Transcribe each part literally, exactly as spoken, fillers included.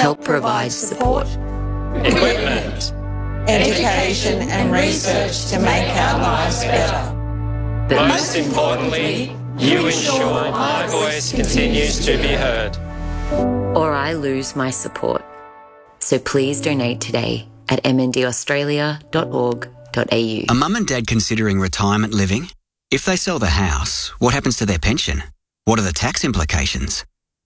help provide support, equipment, education and research to make our lives better. but Most importantly, you ensure my voice continues to be heard. or I lose my support. So please donate today at m n d australia dot org dot a u. A mum and dad considering retirement living? If they sell the house, what happens to their pension? What are the tax implications?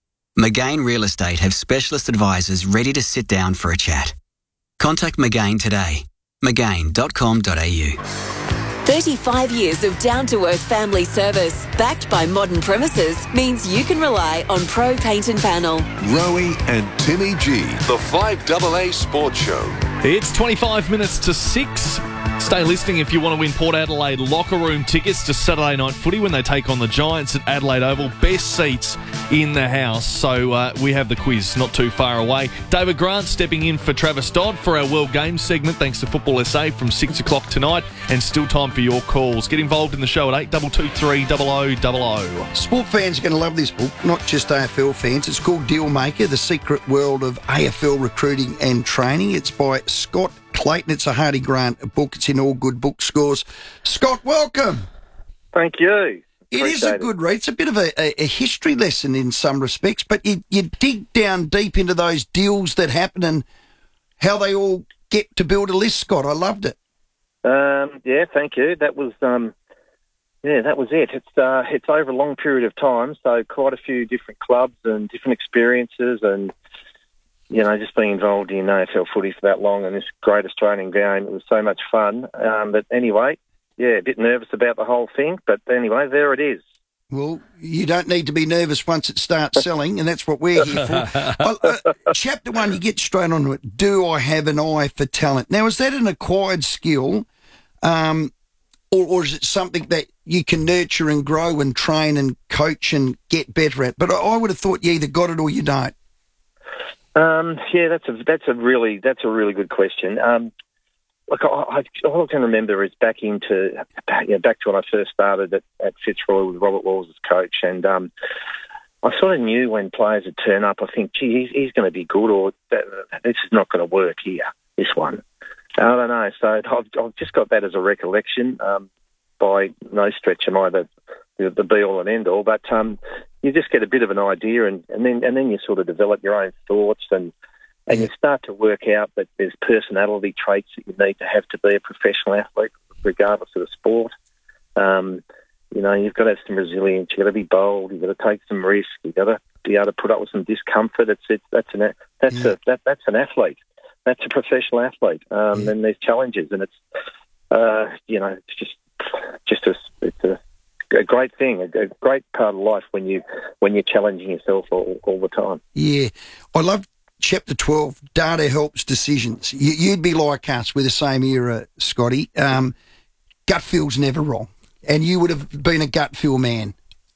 McGain Real Estate have specialist advisors ready to sit down for a chat. Contact McGain today. mcgain dot com dot a u. thirty-five years of down-to-earth family service, backed by modern premises, means you can rely on Pro Paint and Panel. Rowie and Timmy G, the five A A Sports Show. It's twenty-five minutes to six. Stay listening if you want to win Port Adelaide locker room tickets to Saturday night footy when they take on the Giants at Adelaide Oval. Best seats in the house. So uh, we have the quiz not too far away. David Grant stepping in for Travis Dodd for our World Games segment, thanks to Football S A from six o'clock tonight. And still time for your calls. Get involved in the show at eight two two three zero zero zero zero. Sport fans are going to love this book, not just A F L fans. It's called Deal Maker, The Secret World of A F L Recruiting and Training. It's by Scott Clayton. It's a Hardy Grant book. It's in all good book scores. Scott, welcome. Thank you. It is a good read. It's a bit of a, a, a history lesson in some respects, but you, you dig down deep into those deals that happen and how they all get to build a list, Scott. I loved it. Um, yeah, thank you. That was, um, yeah, that was it. It's uh, it's over a long period of time, so quite a few different clubs and different experiences, and you know, just being involved in A F L footy for that long and this great Australian game. It was so much fun. Um, but anyway, yeah, a bit nervous about the whole thing, but anyway, there it is. Well, you don't need to be nervous once it starts selling, and that's what we're here for. Well, uh, chapter one, you get straight onto it. Do I have an eye for talent? Now, is that an acquired skill, um, or, or is it something that you can nurture and grow and train and coach and get better at? But I, I would have thought you either got it or you don't. Um, yeah, that's a that's a really that's a really good question. Um, look, I, I, all I can remember is back into back, you know, back to when I first started at, at Fitzroy with Robert Walls as coach, and um, I sort of knew when players would turn up. I think, gee, he's, he's going to be good, or that, this is not going to work here. This one, I don't know. So I've, I've just got that as a recollection. Um, by no stretch am I the the, the be all and end all, but um, you just get a bit of an idea, and, and then and then you sort of develop your own thoughts, and and you start to work out that there's personality traits that you need to have to be a professional athlete, regardless of the sport. Um, you know, you've got to have some resilience. You've got to be bold. You've got to take some risk. You've got to be able to put up with some discomfort. It's it, that's an that's yeah. a that, that's an athlete. That's a professional athlete. Um, yeah. And there's challenges, and it's uh, you know, it's just just a it's a a great thing, a, a great part of life when you when you're challenging yourself all, all the time. Yeah, I love chapter twelve. Data helps decisions. You, you'd be like us with the same era, Scotty. Um, gut feel's never wrong, and you would have been a gut feel man.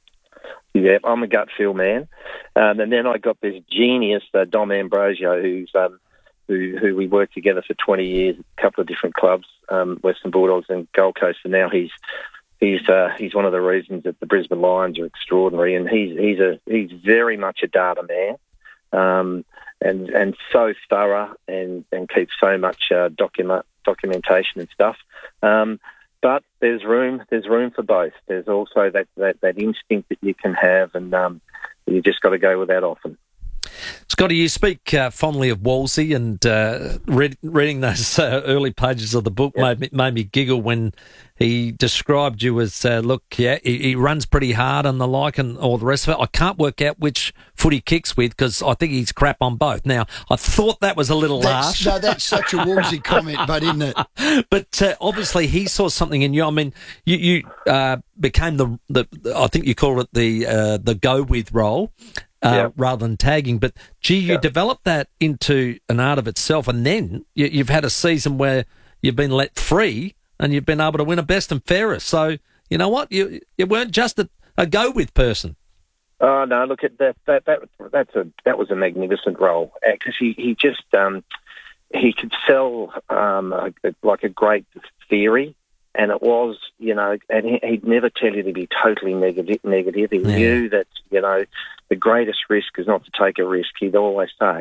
Yeah, I'm a gut feel man, um, and then I got this genius, uh, Dom Ambrosio, who's um, who who we worked together for twenty years, a couple of different clubs, um, Western Bulldogs and Gold Coast, and now he's. He's uh, he's one of the reasons that the Brisbane Lions are extraordinary, and he's he's a he's very much a data man, um, and and so thorough and, and keeps so much uh, document documentation and stuff. Um, but there's room there's room for both. There's also that, that, that instinct that you can have, and um, you just got to go with that often. Scotty, you speak uh, fondly of Wolsey, and uh, read, reading those uh, early pages of the book yep. made, me, made me giggle when he described you as, uh, look, yeah, he, he runs pretty hard and the like and all the rest of it. I can't work out which foot he kicks with because I think he's crap on both. Now, I thought that was a little that's, harsh. No, that's such a Wolsey comment, but isn't it? But uh, obviously he saw something in you. I mean, you, you uh, became the, the, I think you call it the uh, the go-with role. Uh, yeah. Rather than tagging, but gee, you yeah. developed that into an art of itself, and then you, you've had a season where you've been let free and you've been able to win a best and fairest. So you know what, you you weren't just a, a go with person. Oh no, look at that that that that's a that was a magnificent role because he he just um, he could sell um, a, like a great theory. And it was, you know, and he, he'd never tell you to be totally negative. Negative. He yeah. knew that, you know, the greatest risk is not to take a risk. He'd always say,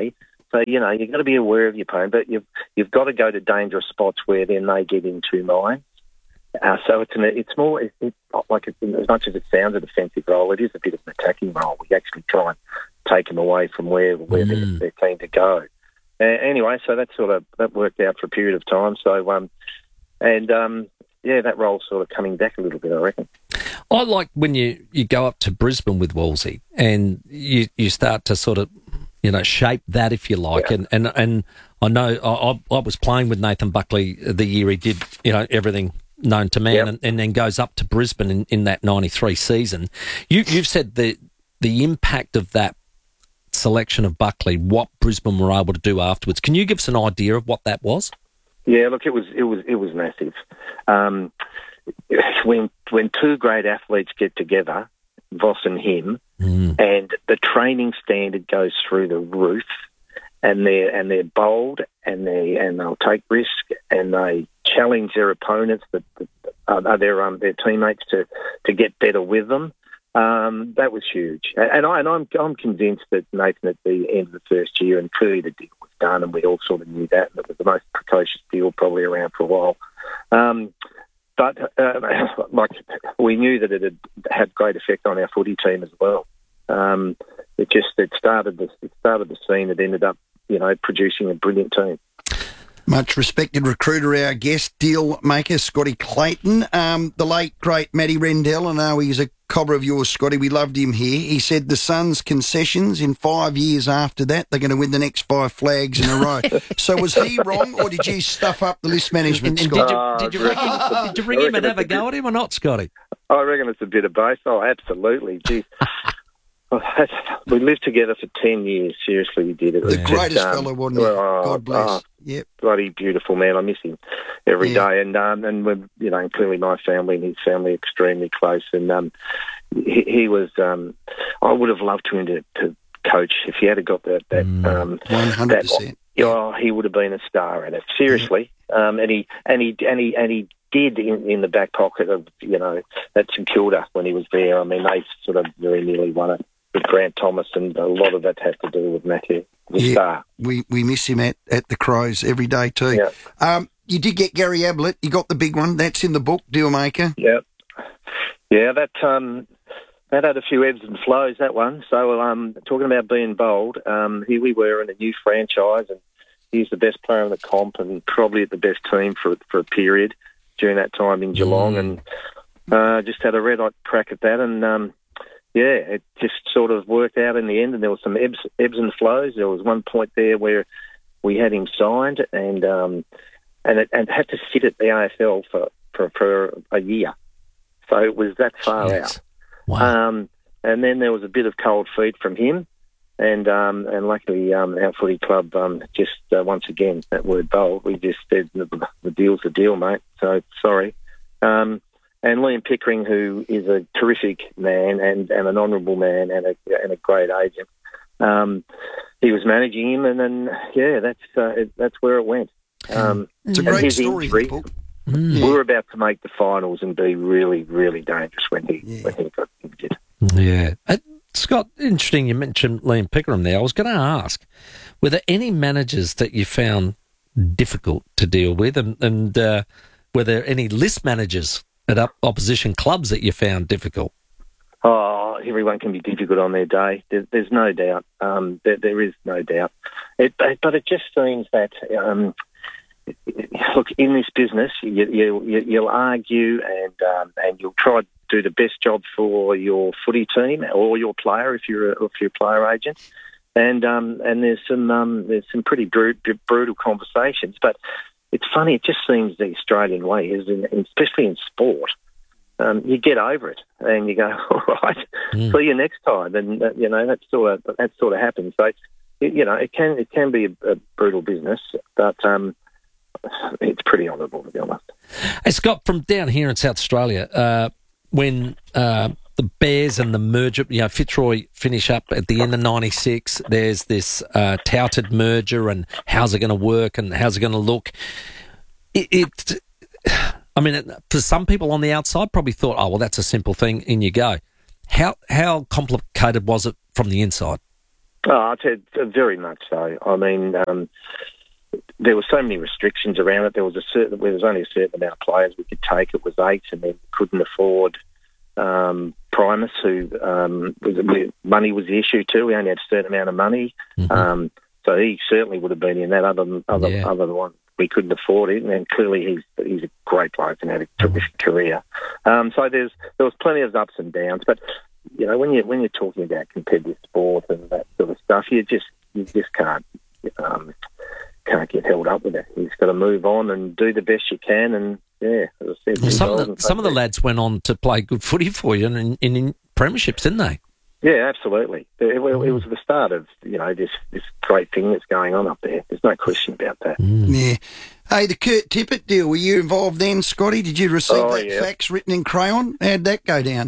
So, you know, you've got to be aware of your opponent, but you've you've got to go to dangerous spots where then they get into mine. Uh, so it's an, it's more it's, it's not like it's, as much as it sounds a defensive role, it is a bit of an attacking role. We actually try and take them away from where where Mm. they're, they're keen to go. Uh, anyway, so that sort of that worked out for a period of time. So um, and um, yeah, that role's sort of coming back a little bit, I reckon. I like when you, you go up to Brisbane with Wolsey and you, you start to sort of, you know, shape that, if you like. Yeah. And, and and I know I, I was playing with Nathan Buckley the year he did, you know, everything known to man, Yep. and, and then goes up to Brisbane in, in that ninety-three season. You, you've said the the impact of that selection of Buckley, what Brisbane were able to do afterwards. Can you give us an idea of what that was? Yeah, look, it was it was it was massive. Um, when when two great athletes get together, Voss and him, Mm. and the training standard goes through the roof, and they're and they're bold, and they and they'll take risk, and they challenge their opponents, that uh, their um, their teammates to, to get better with them. Um, that was huge, and I and I'm I'm convinced that Nathan at the end of the first year, and clearly the deal was done, and we all sort of knew that, and it was the most precocious deal probably around for a while. Um, But uh, like we knew that it had had great effect on our footy team as well. Um, it just it started the it started the scene that ended up, you know, producing a brilliant team. Much respected recruiter, our guest, deal maker, Scotty Clayton. Um, the late, great Matty Rendell, I know he's a cobber of yours, Scotty. We loved him here. He said the Suns' concessions in five years after that, they're going to win the next five flags in a row. So was he wrong, or did you stuff up the list management, And, and Scott? did you, did you ring him, did you ring him and have a go at him or not, Scotty? I reckon it's a bit of both. Oh, absolutely. Geez. Oh, that's, we lived together for ten years. Seriously, we did. It The was greatest just, um, fellow, wasn't he? oh, God bless. oh, Yep. bloody beautiful man. I miss him every Yeah. day, and um, and we're, you know, clearly my family and his family are extremely close. And um, he, he was. Um, I would have loved to him to, to coach if he had got that. That Mm. um, one hundred that- percent. Oh, he would have been a star at it. Seriously, um, and he and he and he and he did in, in the back pocket of, you know, at St Kilda when he was there. I mean, they sort of very nearly won it with Grant Thomas, and a lot of that has to do with Matthew, the Yeah. star. We we miss him at, at the Crows every day too. Yeah. Um, you did get Gary Ablett. You got the big one. That's in the book, Dealmaker. Yeah, yeah. That um, that had a few ebbs and flows. That one. So um, talking about being bold, um, here we were in a new franchise, and he's the best player in the comp, and probably at the best team for for a period during that time in Geelong, and uh, just had a red hot crack at that, and um, yeah, it just sort of worked out in the end. And there was some ebbs, ebbs and flows. There was one point there where we had him signed, and um, and it and had to sit at the A F L for, for, for a year. So it was that far Jeez. out. Wow. Um, and then there was a bit of cold feet from him, and um, and luckily um, our footy club um, just uh, once again, that word bold, we just said the, the deal's the deal, mate. So sorry. Um, and Liam Pickering, who is a terrific man and, and an honourable man and a and a great agent, um, he was managing him, and then yeah, that's uh, it, that's where it went. Um, It's a and great his story. injury- Paul. Mm. We were about to make the finals and be really, really dangerous when he Yeah. when he got injured. Yeah. Uh, Scott, interesting you mentioned Liam Pickering there. I was going to ask, were there any managers that you found difficult to deal with, and, and uh, were there any list managers at op- opposition clubs that you found difficult? Oh, everyone can be difficult on their day. There, there's no doubt. Um, there, there is no doubt. It, but it just seems that, um, look, in this business, you, you, you, you'll argue and um, and you'll try to do the best job for your footy team or your player if you're a, if you're a player agent. And um, and there's some um, there's some pretty brutal, brutal conversations. But it's funny. It just seems the Australian way is, in, especially in sport. Um, you get over it and you go, all right, Mm. see you next time. And uh, you know that sort of that sort of happens. So it, you know it can it can be a, a brutal business, but um, it's pretty honourable, to be honest. Hey, Scott, from down here in South Australia, uh, when uh, the Bears and the merger, you know, Fitzroy finish up at the end of ninety-six, there's this uh, touted merger, and how's it going to work and how's it going to look? It, it, I mean, for some people on the outside probably thought, oh, well, that's a simple thing, in you go. How, how complicated was it from the inside? Oh, I'd say very much so. I mean, um, there were so many restrictions around it. There was a certain, there was only a certain amount of players we could take. It was eight, and then couldn't afford um, Primus, who um, was, money was the issue too. We only had a certain amount of money, mm-hmm. um, so he certainly would have been in that. Other than other, yeah. other than one, we couldn't afford it, and clearly he's he's a great bloke and had a terrific career. Um, so there's there was plenty of ups and downs, but you know when you when you're talking about competitive sport and that sort of stuff, you just you just can't. Um, can't get held up with it. You've got to move on and do the best you can. And yeah, as I said, well, some of the some of the lads went on to play good footy for you in, in, in premierships, didn't they? Yeah, absolutely. It, it, it was the start of you know this this great thing that's going on up there. There's no question about that. Mm. Yeah. Hey, the Kurt Tippett deal. Were you involved then, Scotty? Did you receive oh, that yeah. fax written in crayon? How'd that go down?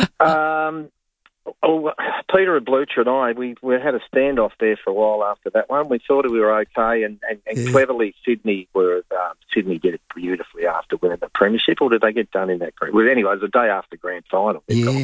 um. Oh, Peter Blucher and I, we, we had a standoff there for a while after that one. We thought we were okay, and, and, and yeah. cleverly Sydney were um, Sydney did it beautifully after winning the premiership. Or did they get done in that? Well, anyway, it was the day after grand final. Yeah.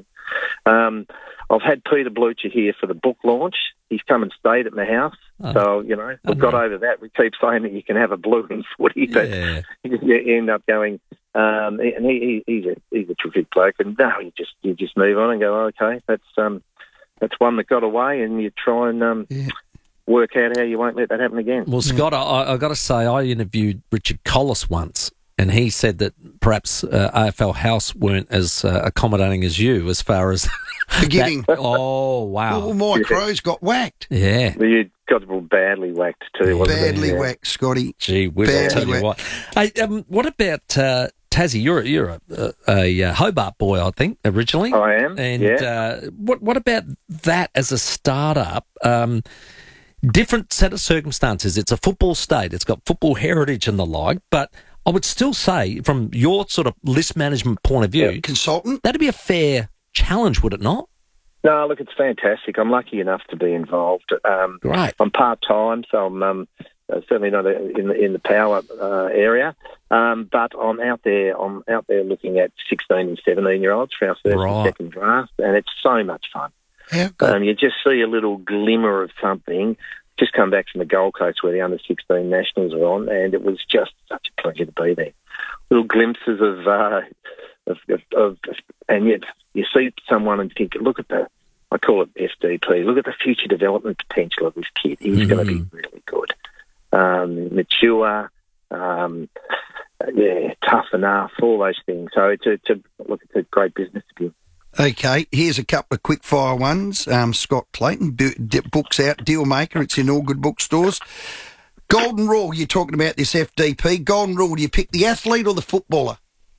Um, I've had Peter Blucher here for the book launch. He's come and stayed at my house, oh. so you know we've got over that. We keep saying that you can have a blue in footy, but yeah. you end up going. Um, and he, he, he's a he's a terrific bloke, and no, you just you just move on and go, oh, okay, that's um that's one that got away, and you try and um yeah. work out how you won't let that happen again. Well, Scott, yeah. I, I got to say, I interviewed Richard Collis once, and he said that perhaps uh, A F L House weren't as uh, accommodating as you as far as forgiving. That, oh wow! Well, my yeah. Crows got whacked. Yeah, well, you got badly whacked too. Wasn't badly it? whacked, Scotty. Gee whiz! I'll tell you what. Hey, um, what about? Uh, Tassie, you're a, you're a, a, a Hobart boy, I think, originally. I am. And yeah. uh, what what about that as a startup? Um, different set of circumstances. It's a football state. It's got football heritage and the like. But I would still say, from your sort of list management point of view, yeah. consultant, that'd be a fair challenge, would it not? No, look, it's fantastic. I'm lucky enough to be involved. Um, right. I'm part time, so I'm. Um, Uh, certainly not in the in the power uh, area, um, but I'm out there. I'm out there looking at sixteen and seventeen year olds for our first right. and second draft, and it's so much fun. Yeah, um, you just see a little glimmer of something. Just come back from the Gold Coast where the under sixteen nationals are on, and it was just such a pleasure to be there. Little glimpses of, uh, of, of, of and yet you see someone and think, look at the. I call it F D P. Look at the future development potential of this kid. He's mm-hmm. going to be really good. Um, mature, um, yeah, tough enough, all those things. So it's a, it's a look, it's a great business to be in. Okay, here's a couple of quick fire ones. Um, Scott Clayton, bu- d- books out, Deal Maker. It's in all good bookstores. Golden rule. You're talking about this F D P. Golden rule. Do you pick the athlete or the footballer?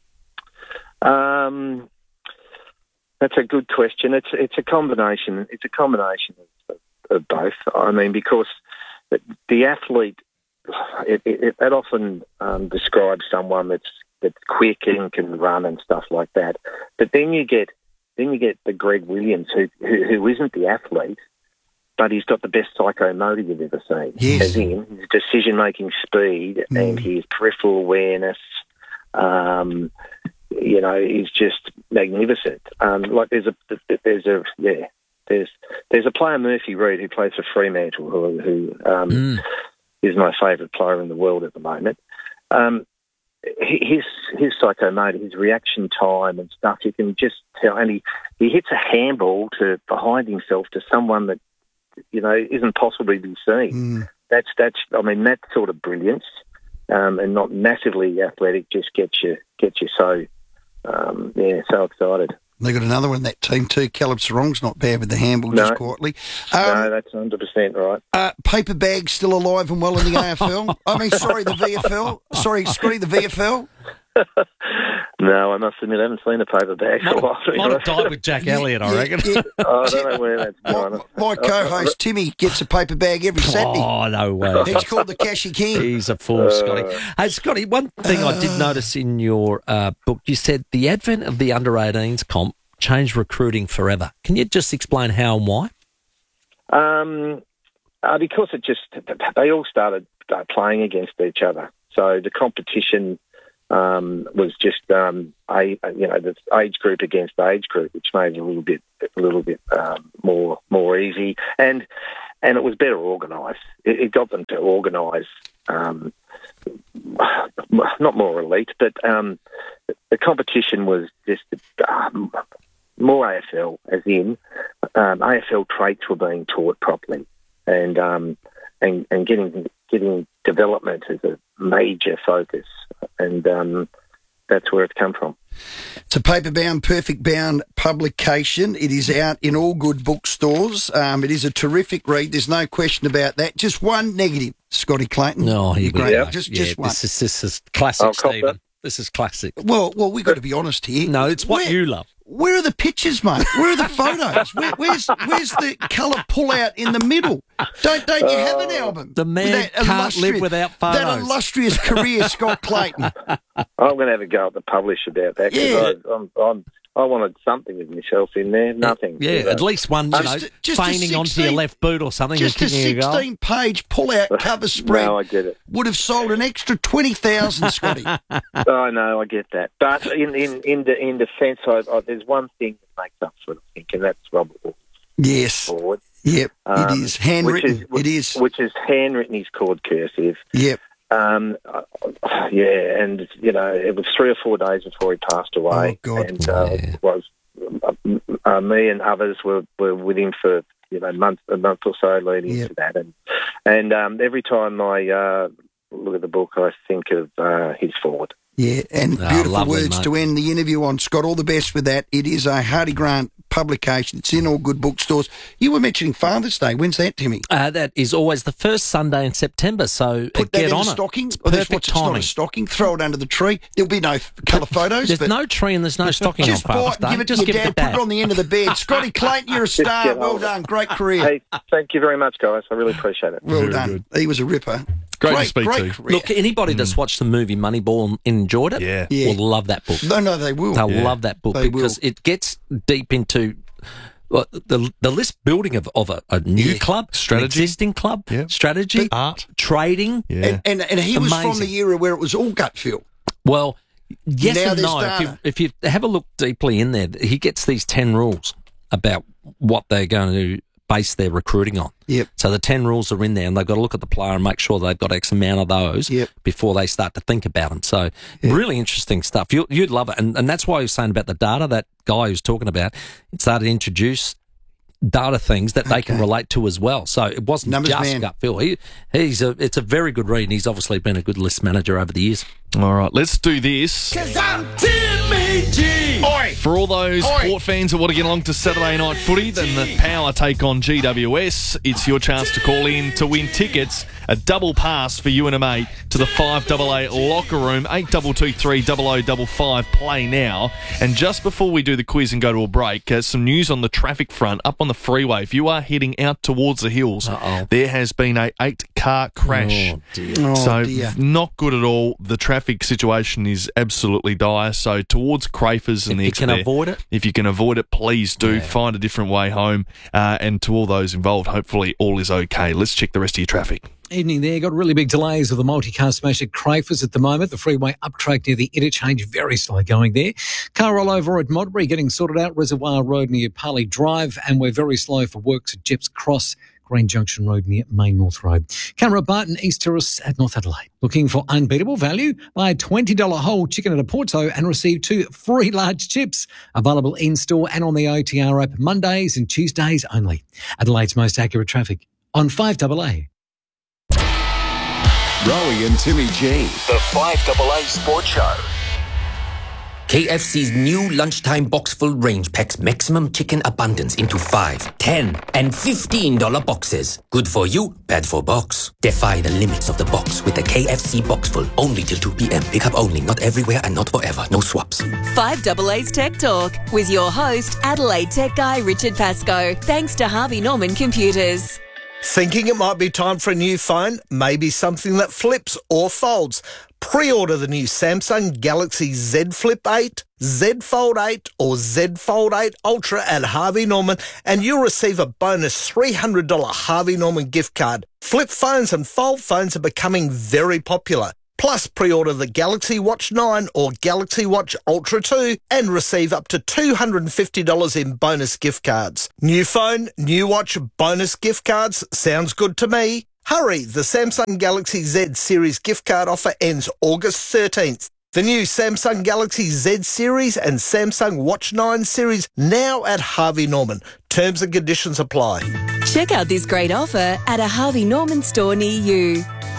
Um, that's a good question. It's it's a combination. It's a combination of, of both. I mean, because the, the athlete. It, it, it often um, describes someone that's that's quick and can run and stuff like that. But then you get then you get the Greg Williams who who, who isn't the athlete, but he's got the best psychomotor you've ever seen. Yes. As in his decision making speed mm. and his peripheral awareness. Um, you know, is just magnificent. Um, like there's a there's a yeah there's there's a player Murphy Reed who plays for Fremantle who who. Um, mm. is my favourite player in the world at the moment. Um, his his psychomotor, his reaction time and stuff, you can just tell. And he, he hits a handball to behind himself to someone that, you know, isn't possibly to be seen. Mm. That's, that's, I mean, that sort of brilliance um, and not massively athletic just gets you, gets you so, um, yeah, so excited. They got another one, that team too. Caleb Sarong's not bad with the handball, no. just quietly. Um, no, that's one hundred percent right. Uh, paper Bag's still alive and well in the A F L? I mean, sorry, the V F L? Sorry, Scotty, the V F L? No, I must admit, I haven't seen a Paper Bag for a while. Might have died with Jack Elliott, I reckon. Yeah, yeah. Oh, I don't know where that's gone. My, my co-host, Timmy, gets a paper bag every Saturday. Oh, no way. He's called the Cashy King. He's a fool, Scotty. Uh, hey, Scotty, one thing uh, I did notice in your uh, book, you said the advent of the under eighteens comp changed recruiting forever. Can you just explain how and why? Um, uh, because it just, they all started uh, playing against each other. So the competition um, was just um, a you know the age group against age group, which made it a little bit a little bit um, more more easy, and and it was better organised. It, it got them to organise. Um, not more elite, but um, the competition was just um, more A F L, as in um, A F L traits were being taught properly, and um, and and getting getting development as a major focus, and um, that's where it's come from. It's a paper-bound, perfect-bound publication. It is out in all good bookstores. Um, it is a terrific read. There's no question about that. Just one negative, Scotty Clayton. No, you great. Yeah. Just, yeah, just one. this is this is classic, I'll cop Stephen. that. This is classic. Well, well, we've got to be honest here. No, it's what Where- you love. Where are the pictures, mate? Where are the photos? Where, where's where's the colour pull-out in the middle? Don't don't you have an album? The man with that can't illustrious- live without photos. That illustrious career, Scott Clayton. I'm going to have a go at the publish about that because Yeah. I'm, I'm I wanted something of myself in there. Nothing. Yeah, So, at least one, you Just know, a- just a feigning onto your sixteen left boot or something Just and a kicking a goal. sixteen-page pull-out cover spread No, I get it. would have sold an extra twenty thousand, Scotty. I know, I get that. But in in in, de, in defence, I, I, there's one thing that makes up for it, I think, and that's Robert Wolf's Yes. forward. Yep, Um, it is. Handwritten. Which is, which, it is. Which is handwritten, he's called cursive. Yep. Um, uh, yeah, and, you know, it was three or four days before he passed away. Oh, God. And uh, Yeah. was uh, uh, me and others were, were with him for, you know, month, a month or so leading Yep. to that. And, and um, every time I uh, look at the book, I think of uh, his forward. Yeah, and Ah, beautiful lovely, words mate. to end the interview on, Scott. All the best with that. It is a Hardy Grant publication. It's in all good bookstores. You were mentioning Father's Day. When's that, Timmy? Uh, that is always the first Sunday in September, so Put uh, that get in on the it. stocking. It's Or there's perfect what's- It's not timing. a stocking. Throw it under the tree. There'll be no f- colour photos. There's but no tree and there's no stocking just on Father's buy it, Day. give it to Just your give dad. it to Put it on the end of the bed. Scotty Clayton, you're a star. get Well hold of it. done. Great career. Hey, thank you very much, guys. I really appreciate it. well Very done. He was a ripper. Great to speak great to you. career. Look, anybody that's watched the movie Moneyball and enjoyed it Yeah. Yeah. will love that book. No, no, they will. They'll Yeah. love that book They because will. it gets deep into well, the the list building of, of a, a new Yeah. club, Strategy. an existing club, Yeah. strategy, Art. trading. Yeah. And, and, and he was from Amazing. the era where it was all gut feel. Well, yes Now and there's no. If you, data. if you have a look deeply in there, he gets these ten rules about what they're going to base their recruiting on. Yep. So the ten rules are in there, and they've got to look at the player and make sure they've got X amount of those Yep. before they start to think about them. So really interesting stuff. You, you'd love it, and, and that's why he was saying about the data. That guy who's talking about it started to introduce data things that they can relate to as well. So it wasn't Numbers just man. gut feel. He, he's a, it's a very good read, and he's obviously been a good list manager over the years. All right, let's do this. For all those Port fans that want to get along to Saturday night footy, then the Power take on G W S. It's your chance to call in to win tickets, a double pass for you and a mate to the five double A locker room, eight two two three double oh double five. Play now. And just before we do the quiz and go to a break, uh, some news on the traffic front up on the freeway. If you are heading out towards the hills, Uh-oh. there has been a eight-car crash. Oh, dear. Oh, so dear. not good at all. The traffic situation is absolutely dire. So towards Crafers and If the you exit can there, avoid it. if you can avoid it, please do. Find a different way home. Uh, and to all those involved, hopefully all is okay. Let's check the rest of your traffic. Evening there. Got really big delays with the multi-car smash at Crafers at the moment. The freeway up track near the interchange, very slow going there. Car rollover at Modbury getting sorted out. Reservoir Road near Parley Drive. And we're very slow for works at Jeps Cross. Green Junction Road near Main North Road. Camera Barton East Terrace at North Adelaide. Looking for unbeatable value? Buy a twenty dollars whole chicken at a Porto and receive two free large chips. Available in-store and on the O T R app Mondays and Tuesdays only. Adelaide's most accurate traffic on five double A. Rowie and Timmy G. The five double A Sports Show. K F C's new lunchtime box-full range packs maximum chicken abundance into five, ten, and fifteen dollar boxes. Good for you, bad for box. Defy the limits of the box with the K F C box-full. Only till two p.m. Pick up only, not everywhere and not forever. No swaps. five double A's Tech Talk with your host, Adelaide Tech Guy Richard Pascoe. Thanks to Harvey Norman Computers. Thinking it might be time for a new phone? Maybe something that flips or folds. Pre-order the new Samsung Galaxy Z Flip eight, Z Fold eight or Z Fold eight Ultra at Harvey Norman and you'll receive a bonus three hundred dollars Harvey Norman gift card. Flip phones and fold phones are becoming very popular. Plus, pre-order the Galaxy Watch nine or Galaxy Watch Ultra two and receive up to two hundred fifty dollars in bonus gift cards. New phone, new watch, bonus gift cards. Sounds good to me. Hurry, the Samsung Galaxy Z Series gift card offer ends August thirteenth. The new Samsung Galaxy Z Series and Samsung Watch nine series now at Harvey Norman. Terms and conditions apply. Check out this great offer at a Harvey Norman store near you.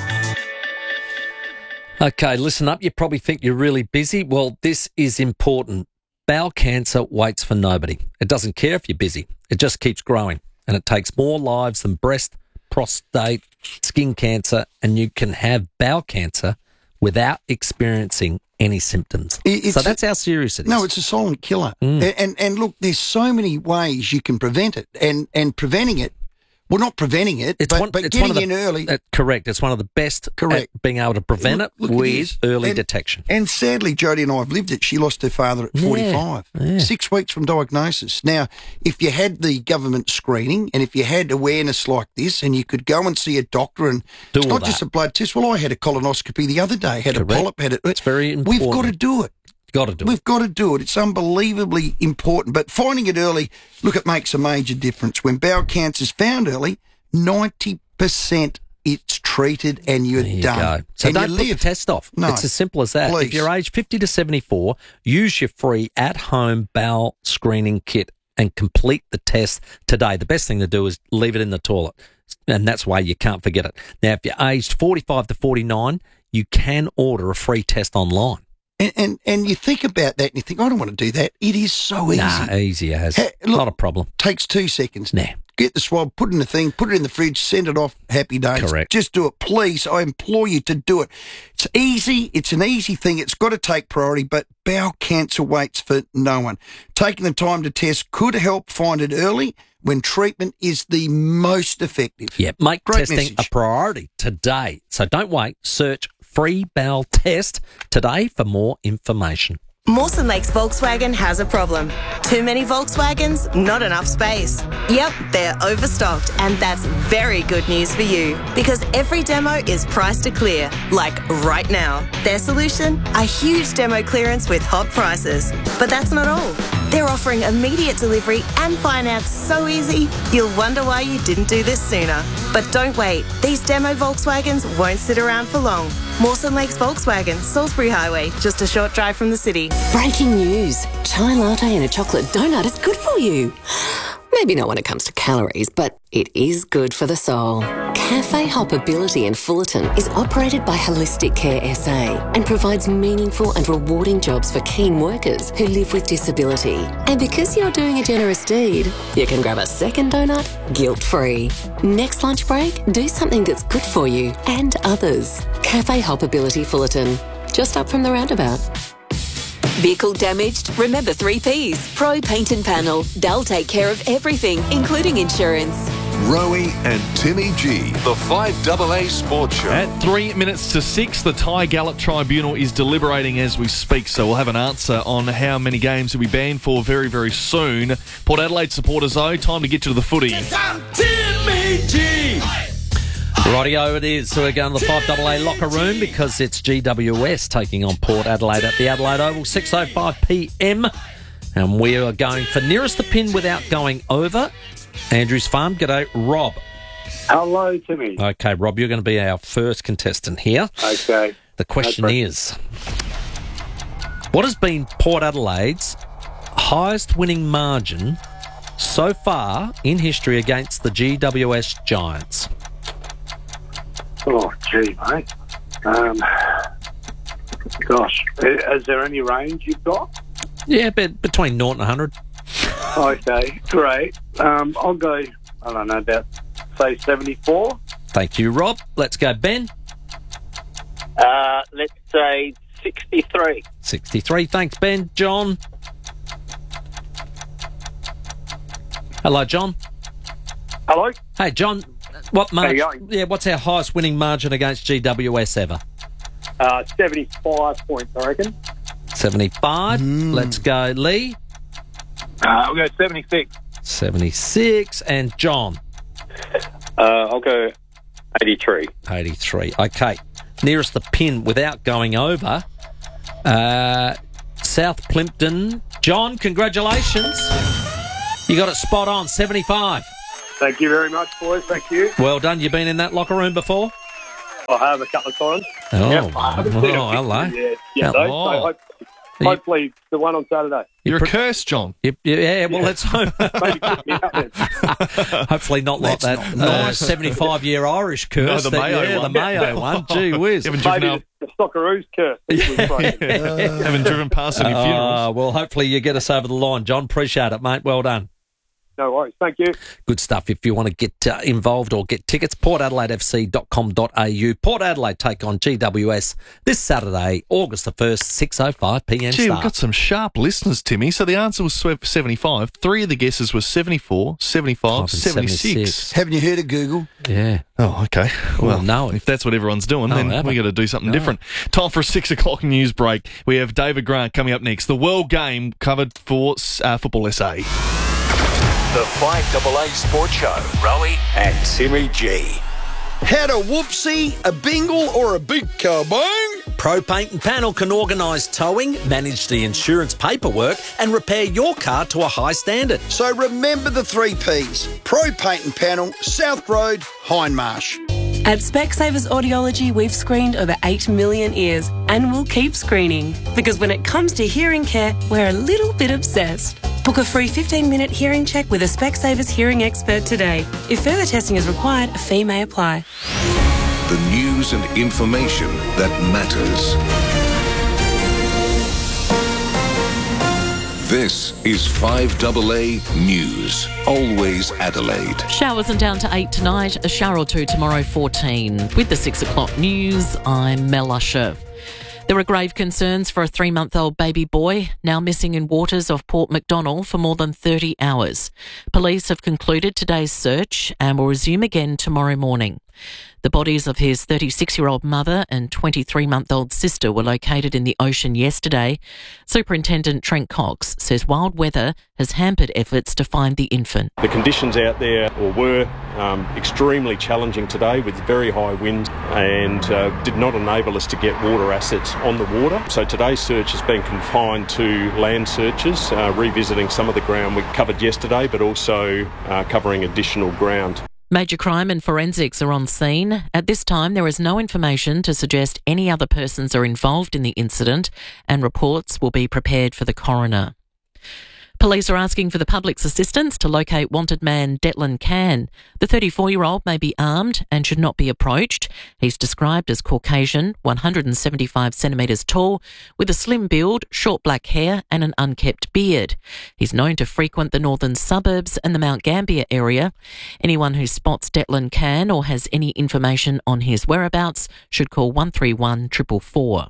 Okay, listen up. You probably think you're really busy. Well, this is important. Bowel cancer waits for nobody. It doesn't care if you're busy. It just keeps growing, and it takes more lives than breast, prostate, skin cancer, and you can have bowel cancer without experiencing any symptoms. It's so that's how serious it is. No, it's a silent killer. Mm. And, and and look, there's so many ways you can prevent it, and and preventing it. Well, not preventing it, It's but, one, but it's getting one of the, in early. Uh, correct. It's one of the best Correct. at being able to prevent Look- it look, it with is. early And- detection. And sadly, Jodie and I have lived it. She lost her father at Yeah, forty-five. yeah. Six weeks from diagnosis. Now, if you had the government screening and if you had awareness like this and you could go and see a doctor and Do it's all not just that. a blood test. Well, I had a colonoscopy the other day, had Correct. a polyp, had it. It's very We've important. got to do it. Got to do We've it. got to do it. It's unbelievably important. But finding it early, look, it makes a major difference. When bowel cancer is found early, ninety percent it's treated and you're There you done. go. So and don't you put live. the test off. No. It's as simple as that. Please. If you're aged fifty to seventy-four, use your free at-home bowel screening kit and complete the test today. The best thing to do is leave it in the toilet, and that's why you can't forget it. Now, if you're aged forty-five to forty-nine, you can order a free test online. And, and and you think about that and you think, I don't want to do that. It is so easy. Nah, easy as. Hey, look, Not a problem. Takes two seconds. Nah. Get the swab, put it in the thing, put it in the fridge, send it off, happy days. Correct. Just do it, please. I implore you to do it. It's easy. It's an easy thing. It's got to take priority, but bowel cancer waits for no one. Taking the time to test could help find it early when treatment is the most effective. Yeah, make Great testing message. a priority today. So don't wait. Search free bowel test today for more information. Mawson Lakes Volkswagen has a problem. Too many Volkswagens, not enough space. Yep, they're overstocked, and that's very good news for you because every demo is priced to clear, like right now. Their solution? A huge demo clearance with hot prices. But that's not all. They're offering immediate delivery and finance so easy, you'll wonder why you didn't do this sooner. But don't wait. These demo Volkswagens won't sit around for long. Mawson Lakes Volkswagen, Salisbury Highway, just a short drive from the city. Breaking news. Chai latte and a chocolate donut is good for you. Maybe not when it comes to calories, but it is good for the soul. Cafe Hoppability in Fullerton is operated by Holistic Care S A and provides meaningful and rewarding jobs for keen workers who live with disability. And because you're doing a generous deed, you can grab a second donut guilt-free. Next lunch break, do something that's good for you and others. Cafe Hoppability Fullerton, just up from the roundabout. Vehicle damaged? Remember three Ps. Pro Paint and Panel. They'll take care of everything, including insurance. Rowie and Timmy G, the five double A Sports Show. At three minutes to six, the Thai Gallop Tribunal is deliberating as we speak, so we'll have an answer on how many games will be banned for very, very soon. Port Adelaide supporters, though, time to get to the footy. Timmy G. Rightio, it is. So we're going to the five double A locker room because it's G W S taking on Port Adelaide at the Adelaide Oval, six oh five p m. And we are going for nearest the pin without going over. Andrews Farm, g'day, Rob. Hello, Timmy. Okay, Rob, you're going to be our first contestant here. Okay. The question No is, what has been Port Adelaide's highest winning margin so far in history against the G W S Giants? Oh, gee, mate. Um, gosh, is there any range you've got? Yeah, but between zero and one hundred. Okay, great. Um, I'll go, I don't know, about, say, seventy-four. Thank you, Rob. Let's go, Ben. Uh, let's say sixty-three. sixty-three. Thanks, Ben. John. Hello, John. Hello. Hey, John. What How you margin? going? Yeah, what's our highest winning margin against G W S ever? Uh, seventy-five points, I reckon. seventy-five. Let's go, Lee. Uh, I'll go seventy-six. seventy-six. And John. Uh, I'll go eighty-three. eighty-three. Okay. nearest the pin without going over. Uh, South Plimpton. John, congratulations. You got it spot on, seventy-five. Thank you very much, boys. Thank you. Well done. You been in that locker room before? I have a couple of times. Oh, Yep, I haven't oh, seen a hello. picture yet. Yeah, Hello. though, so hope, hopefully the one on Saturday. You're a curse, John. You, yeah, well, let's hope. Hopefully not like Let's that not. uh, seventy-five-year Irish curse. No, the that- Mayo yeah, one. the Mayo one. Gee whiz. Haven't driven Maybe out- the, the Socceroos curse. Yeah. Haven't driven past any funerals. Uh, well, hopefully you get us over the line, John. Appreciate it, mate. Well done. No worries. Thank you. Good stuff. If you want to get uh, involved or get tickets, port adelaide f c dot com dot a u. Port Adelaide take on G W S this Saturday, August the first, six oh five p m Gee, start. we've got some sharp listeners, Timmy. So the answer was seventy-five. Three of the guesses were seventy-four, seventy-five, seventy-six. seventy-six. Haven't you heard of Google? Yeah. Oh, okay. Well, Well, no. if that's what everyone's doing, No, then I haven't. we got to do something No. different. Time for a six o'clock news break. We have David Grant coming up next. The World Game covered for uh, Football S A. The five double A Sports Show. Rowie and Timmy G. Had a whoopsie, a bingle, or a big kabang? Pro Paint and Panel can organise towing, manage the insurance paperwork and repair your car to a high standard. So remember the three Ps. Pro Paint and Panel, South Road, Hindmarsh. At Specsavers Audiology, we've screened over eight million ears and we'll keep screening because when it comes to hearing care, we're a little bit obsessed. Book a free fifteen minute hearing check with a Specsavers hearing expert today. If further testing is required, a fee may apply. The news and information that matters. This is five double A News. Always Adelaide. Showers and down to eight tonight, a shower or two tomorrow, fourteen. With the six o'clock news, I'm Mel Usher. There are grave concerns for a three-month-old baby boy now missing in waters off Port Macdonald for more than thirty hours. Police have concluded today's search and will resume again tomorrow morning. The bodies of his thirty-six-year-old mother and twenty-three-month-old sister were located in the ocean yesterday. Superintendent Trent Cox says wild weather has hampered efforts to find the infant. The conditions out there or were um, extremely challenging today with very high winds and uh, did not enable us to get water assets on the water. So today's search has been confined to land searches, uh, revisiting some of the ground we covered yesterday, but also uh, covering additional ground. Major crime and forensics are on scene. At this time, there is no information to suggest any other persons are involved in the incident, and reports will be prepared for the coroner. Police are asking for the public's assistance to locate wanted man Declan Can. The thirty-four-year-old may be armed and should not be approached. He's described as Caucasian, one hundred seventy-five centimetres tall, with a slim build, short black hair and an unkempt beard. He's known to frequent the northern suburbs and the Mount Gambier area. Anyone who spots Declan Can or has any information on his whereabouts should call one three one, four four four.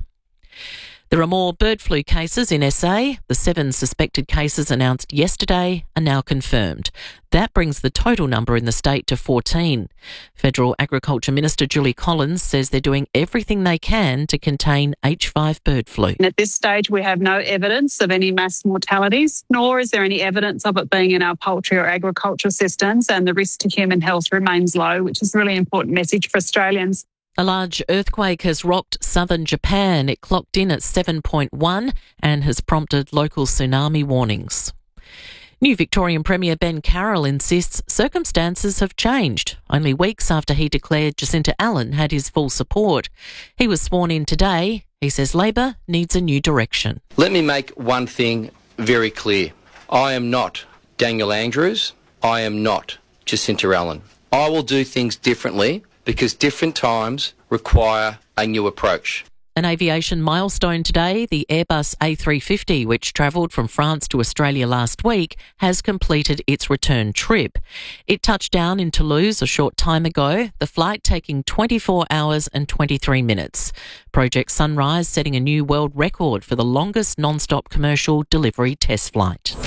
There are more bird flu cases in S A. The seven suspected cases announced yesterday are now confirmed. That brings the total number in the state to fourteen. Federal Agriculture Minister Julie Collins says they're doing everything they can to contain H five bird flu. At this stage, we have no evidence of any mass mortalities, nor is there any evidence of it being in our poultry or agriculture systems, and the risk to human health remains low, which is a really important message for Australians. A large earthquake has rocked southern Japan. It clocked in at seven point one and has prompted local tsunami warnings. New Victorian Premier Ben Carroll insists circumstances have changed, only weeks after he declared Jacinta Allen had his full support. He was sworn in today. He says Labor needs a new direction. Let me make one thing very clear. I am not Daniel Andrews. I am not Jacinta Allen. I will do things differently because different times require a new approach. An aviation milestone today, the Airbus A three fifty, which travelled from France to Australia last week, has completed its return trip. It touched down in Toulouse a short time ago, the flight taking twenty-four hours and twenty-three minutes. Project Sunrise setting a new world record for the longest non-stop commercial delivery test flight.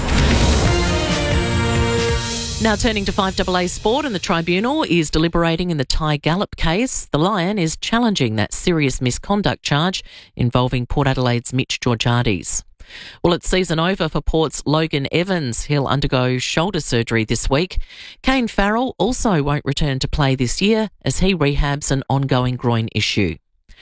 Now turning to five double A Sport, and the Tribunal is deliberating in the Ty Gallop case. The Lion is challenging that serious misconduct charge involving Port Adelaide's Mitch Georgiades. Well, it's season over for Port's Logan Evans. He'll undergo shoulder surgery this week. Kane Farrell also won't return to play this year as he rehabs an ongoing groin issue.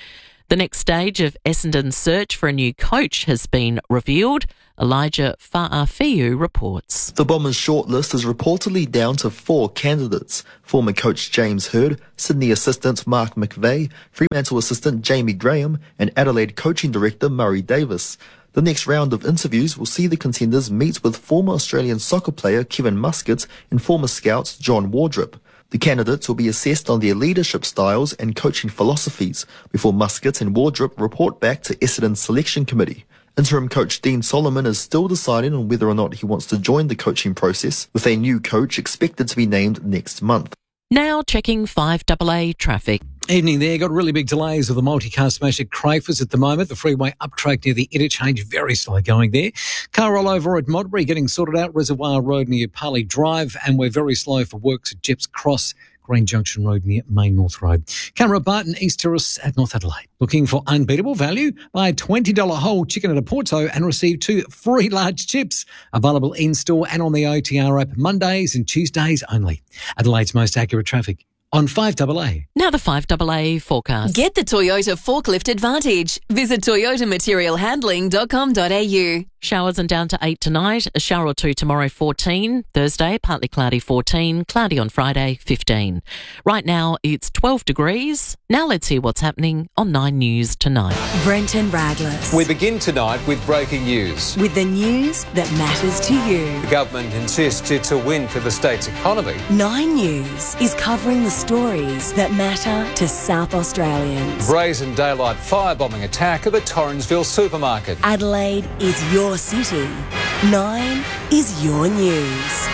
The next stage of Essendon's search for a new coach has been revealed. Elijah Fa'afiu reports. The Bombers' shortlist is reportedly down to four candidates. Former coach James Hird, Sydney assistant Mark McVeigh, Fremantle assistant Jamie Graham and Adelaide coaching director Murray Davis. The next round of interviews will see the contenders meet with former Australian soccer player Kevin Muscat and former scouts John Wardrop. The candidates will be assessed on their leadership styles and coaching philosophies before Muscat and Wardrop report back to Essendon's selection committee. Interim coach Dean Solomon is still deciding on whether or not he wants to join the coaching process, with a new coach expected to be named next month. Now checking five double A traffic. Evening there. Got really big delays of the multicast smash at Crafers at the moment. The freeway uptrack near the interchange, very slow going there. Car rollover at Modbury getting sorted out. Reservoir Road near Parley Drive. And we're very slow for works at Jeps Cross, Green Junction Road near Main North Road. Camera Barton, East Terrace at North Adelaide. Looking for unbeatable value? Buy a twenty dollars whole chicken at a Porto and receive two free large chips. Available in-store and on the O T R app Mondays and Tuesdays only. Adelaide's most accurate traffic on five double A. Now the five double A forecast. Get the Toyota Forklift Advantage. Visit toyota material handling dot com dot a u. Showers and down to eight tonight. A shower or two tomorrow, fourteen. Thursday, partly cloudy, fourteen. Cloudy on Friday, fifteen. Right now, it's twelve degrees. Now let's hear what's happening on Nine News tonight. Brenton Radless. We begin tonight with breaking news. With the news that matters to you. The government insists it's a win for the state's economy. Nine News is covering the stories that matter to South Australians. Brazen daylight firebombing attack of a Torrensville supermarket. Adelaide is your city. Nine is your news.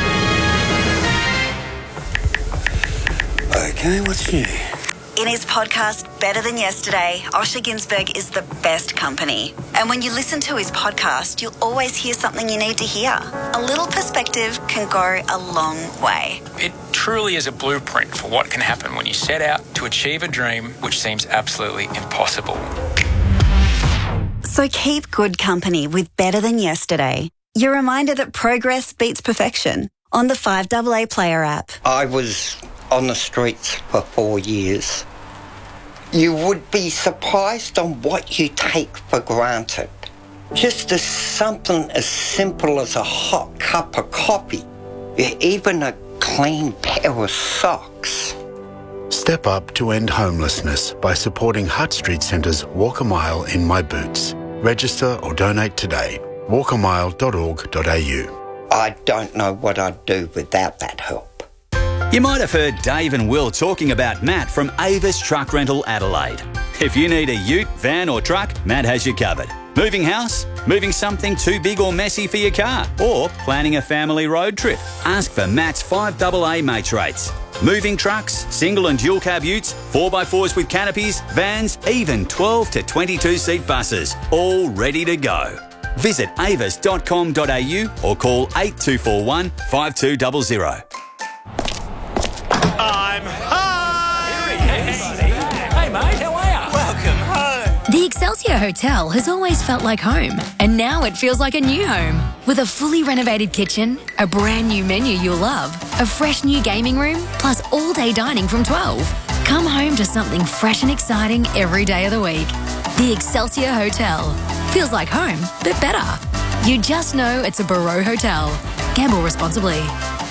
Okay, what's new? In his podcast, Better Than Yesterday, Osher Ginsberg is the best company. And when you listen to his podcast, you'll always hear something you need to hear. A little perspective can go a long way. It truly is a blueprint for what can happen when you set out to achieve a dream which seems absolutely impossible. So keep good company with Better Than Yesterday. Your reminder that progress beats perfection on the five double A Player app. I was on the streets for four years. You would be surprised on what you take for granted. Just as something as simple as a hot cup of coffee, even a clean pair of socks. Step up to end homelessness by supporting Hutt Street Centre's Walk a Mile in My Boots. Register or donate today. walk a mile dot org dot a u. I don't know what I'd do without that help. You might have heard Dave and Will talking about Matt from Avis Truck Rental Adelaide. If you need a ute, van or truck, Matt has you covered. Moving house? Moving something too big or messy for your car? Or planning a family road trip? Ask for Matt's five double A mates rates. Moving trucks, single and dual cab utes, four by fours with canopies, vans, even twelve to twenty-two seat buses, all ready to go. Visit avis dot com dot a u or call eight two four one, five two zero zero. I'm home! Hey, mate, how are you? Welcome home. The Excelsior Hotel has always felt like home, and now it feels like a new home. With a fully renovated kitchen, a brand new menu you'll love, a fresh new gaming room, plus all-day dining from twelve. Come home to something fresh and exciting every day of the week. The Excelsior Hotel. Feels like home, but better. You just know it's a Barreau Hotel. Gamble responsibly.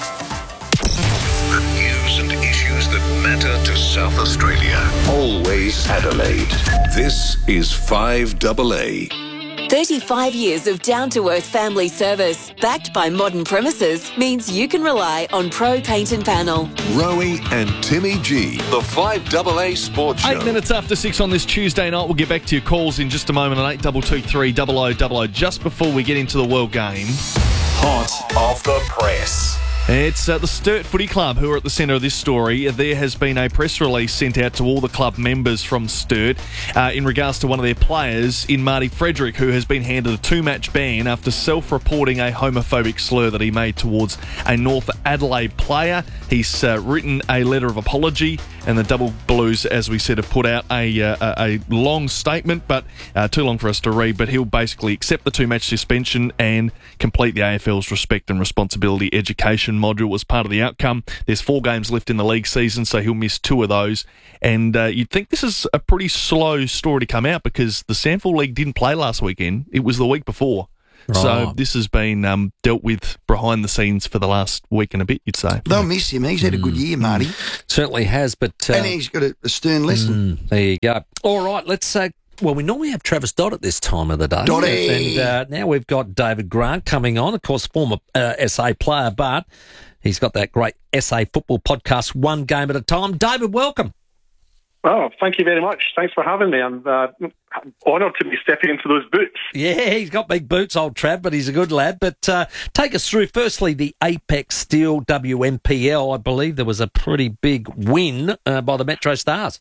The news and issues that matter to South Australia. Always Adelaide. This is five double A. thirty-five years of down-to-earth family service, backed by modern premises, means you can rely on Pro Paint and Panel. Rowie and Timmy G, the five double A Sports Show. Eight minutes after six on this Tuesday night. We'll get back to your calls in just a moment on eight two two three, double oh double oh. Just before we get into the World Game. Hot off the press. It's uh, the Sturt Footy Club who are at the centre of this story. There has been a press release sent out to all the club members from Sturt uh, in regards to one of their players, in Marty Frederick, who has been handed a two-match ban after self-reporting a homophobic slur that he made towards a North Adelaide player. He's uh, written a letter of apology And the Double Blues, as we said, have put out a uh, a long statement, but uh, too long for us to read. But he'll basically accept the two-match suspension and complete the A F L's Respect and Responsibility Education module as part of the outcome. There's four games left in the league season, so he'll miss two of those. And uh, you'd think this is a pretty slow story to come out because the Sandford League didn't play last weekend. It was the week before. Right. So this has been um, dealt with behind the scenes for the last week and a bit, you'd say. They'll miss him. He's had a good year, Marty. Certainly has, but... Uh, and he's got a, a stern lesson. Mm, there you go. All right, let's say... Well, we normally have Travis Dodd at this time of the day. Dotty! And uh, now we've got David Grant coming on, of course, former uh, S A player, but he's got that great S A football podcast, One Game at a Time. David, welcome. Oh, thank you very much. Thanks for having me. I'm uh, honoured to be stepping into those boots. Yeah, he's got big boots, old Trav, but he's a good lad. But uh, take us through, firstly, the Apex Steel W M P L. I believe there was a pretty big win uh, by the Metro Stars.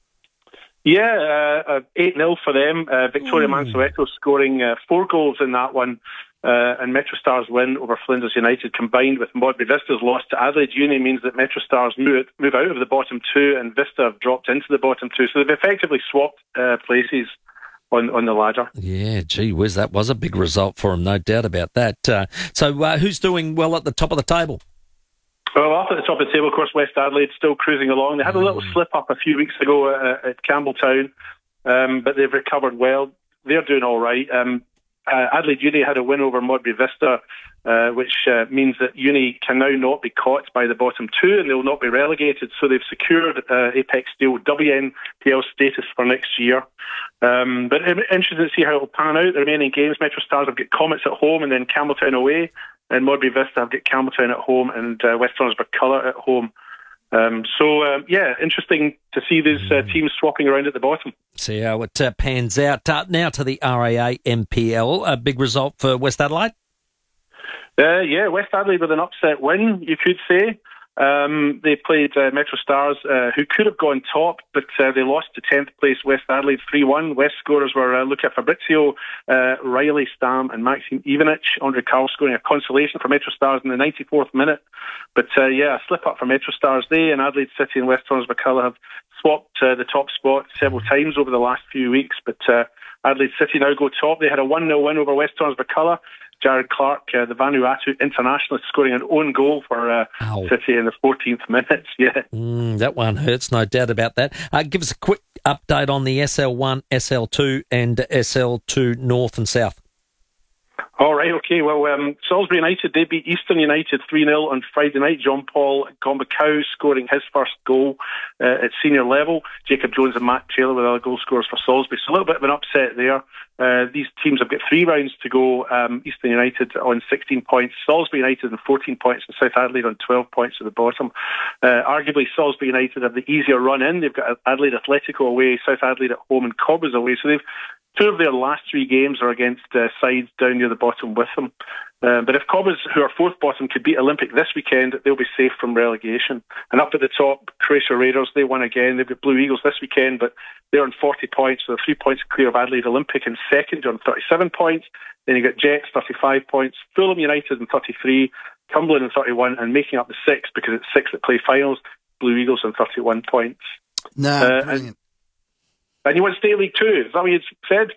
Yeah, uh, eight nil for them. Uh, Victoria mm. Mansueto scoring uh, four goals in that one. Uh, and Metro Stars win over Flinders United, combined with Modbury Vista's loss to Adelaide Uni, means that Metro Stars move, move out of the bottom two and Vista have dropped into the bottom two. So they've effectively swapped uh, places on, on the ladder. Yeah, gee whiz, that was a big result for them, no doubt about that. Uh, so uh, who's doing well at the top of the table? Well, up at the top of the table, of course, West Adelaide still cruising along. They had a little slip-up a few weeks ago at, at Campbelltown, um, but they've recovered well. They're doing all right. Um, Uh, Adelaide Uni had a win over Modbury Vista, uh, which uh, means that Uni can now not be caught by the bottom two and they'll not be relegated. So they've secured uh, Apex Steel W N P L status for next year. Um, but interesting to see how it'll pan out. The remaining games, Metro Stars have got Comets at home and then Campbelltown away, and Modbury Vista have got Campbelltown at home and uh, West Hornsby-Culloch at home. Um, so, uh, yeah, interesting to see these uh, teams swapping around at the bottom. See how it uh, pans out. Uh, now to the R A A M P L. A big result for West Adelaide? Uh, yeah, West Adelaide with an upset win, you could say. Um, they played uh, Metro Stars, uh, who could have gone top, but uh, they lost to tenth place West Adelaide three one. West scorers were uh, Luca Fabrizio, uh, Riley Stam and Maxime Ivanich. Andre Carl scoring a consolation for Metro Stars in the ninety-fourth minute. But uh, yeah, a slip up for Metro Stars. They and Adelaide City and West Hornsby-Culloch have swapped uh, the top spot several times over the last few weeks, but uh, Adelaide City now go top. They had a one nil win over West Hornsby-Culloch. Jared Clark, uh, the Vanuatu internationalist, scoring an own goal for uh, City in the fourteenth minute. Yeah, mm, that one hurts, no doubt about that. Uh, give us a quick update on the S L one, S L two and S L two North and South. All right, okay. Well, um, Salisbury United, they beat Eastern United three nil on Friday night. John Paul Gombakau scoring his first goal uh, at senior level. Jacob Jones and Matt Taylor were the other goal scorers for Salisbury. So a little bit of an upset there. Uh, these teams have got three rounds to go. Um, Eastern United on sixteen points, Salisbury United on fourteen points, and South Adelaide on twelve points at the bottom. Uh, arguably, Salisbury United have the easier run in. They've got Adelaide Atletico away, South Adelaide at home, and Cobbers away. So they've two of their last three games are against uh, sides down near the bottom with them. Uh, but if Cobbers, who are fourth bottom, could beat Olympic this weekend, they'll be safe from relegation. And up at the top, Croatia Raiders, they won again. They've got Blue Eagles this weekend, but they're on forty points, so they're three points clear of Adelaide Olympic in second on thirty-seven points. Then you got Jets, thirty-five points, Fulham United on thirty-three, Cumberland on thirty-one, and making up the six, because it's six that play finals, Blue Eagles on thirty-one points. No, uh, brilliant. And, and you want State League Two? Is that what you said?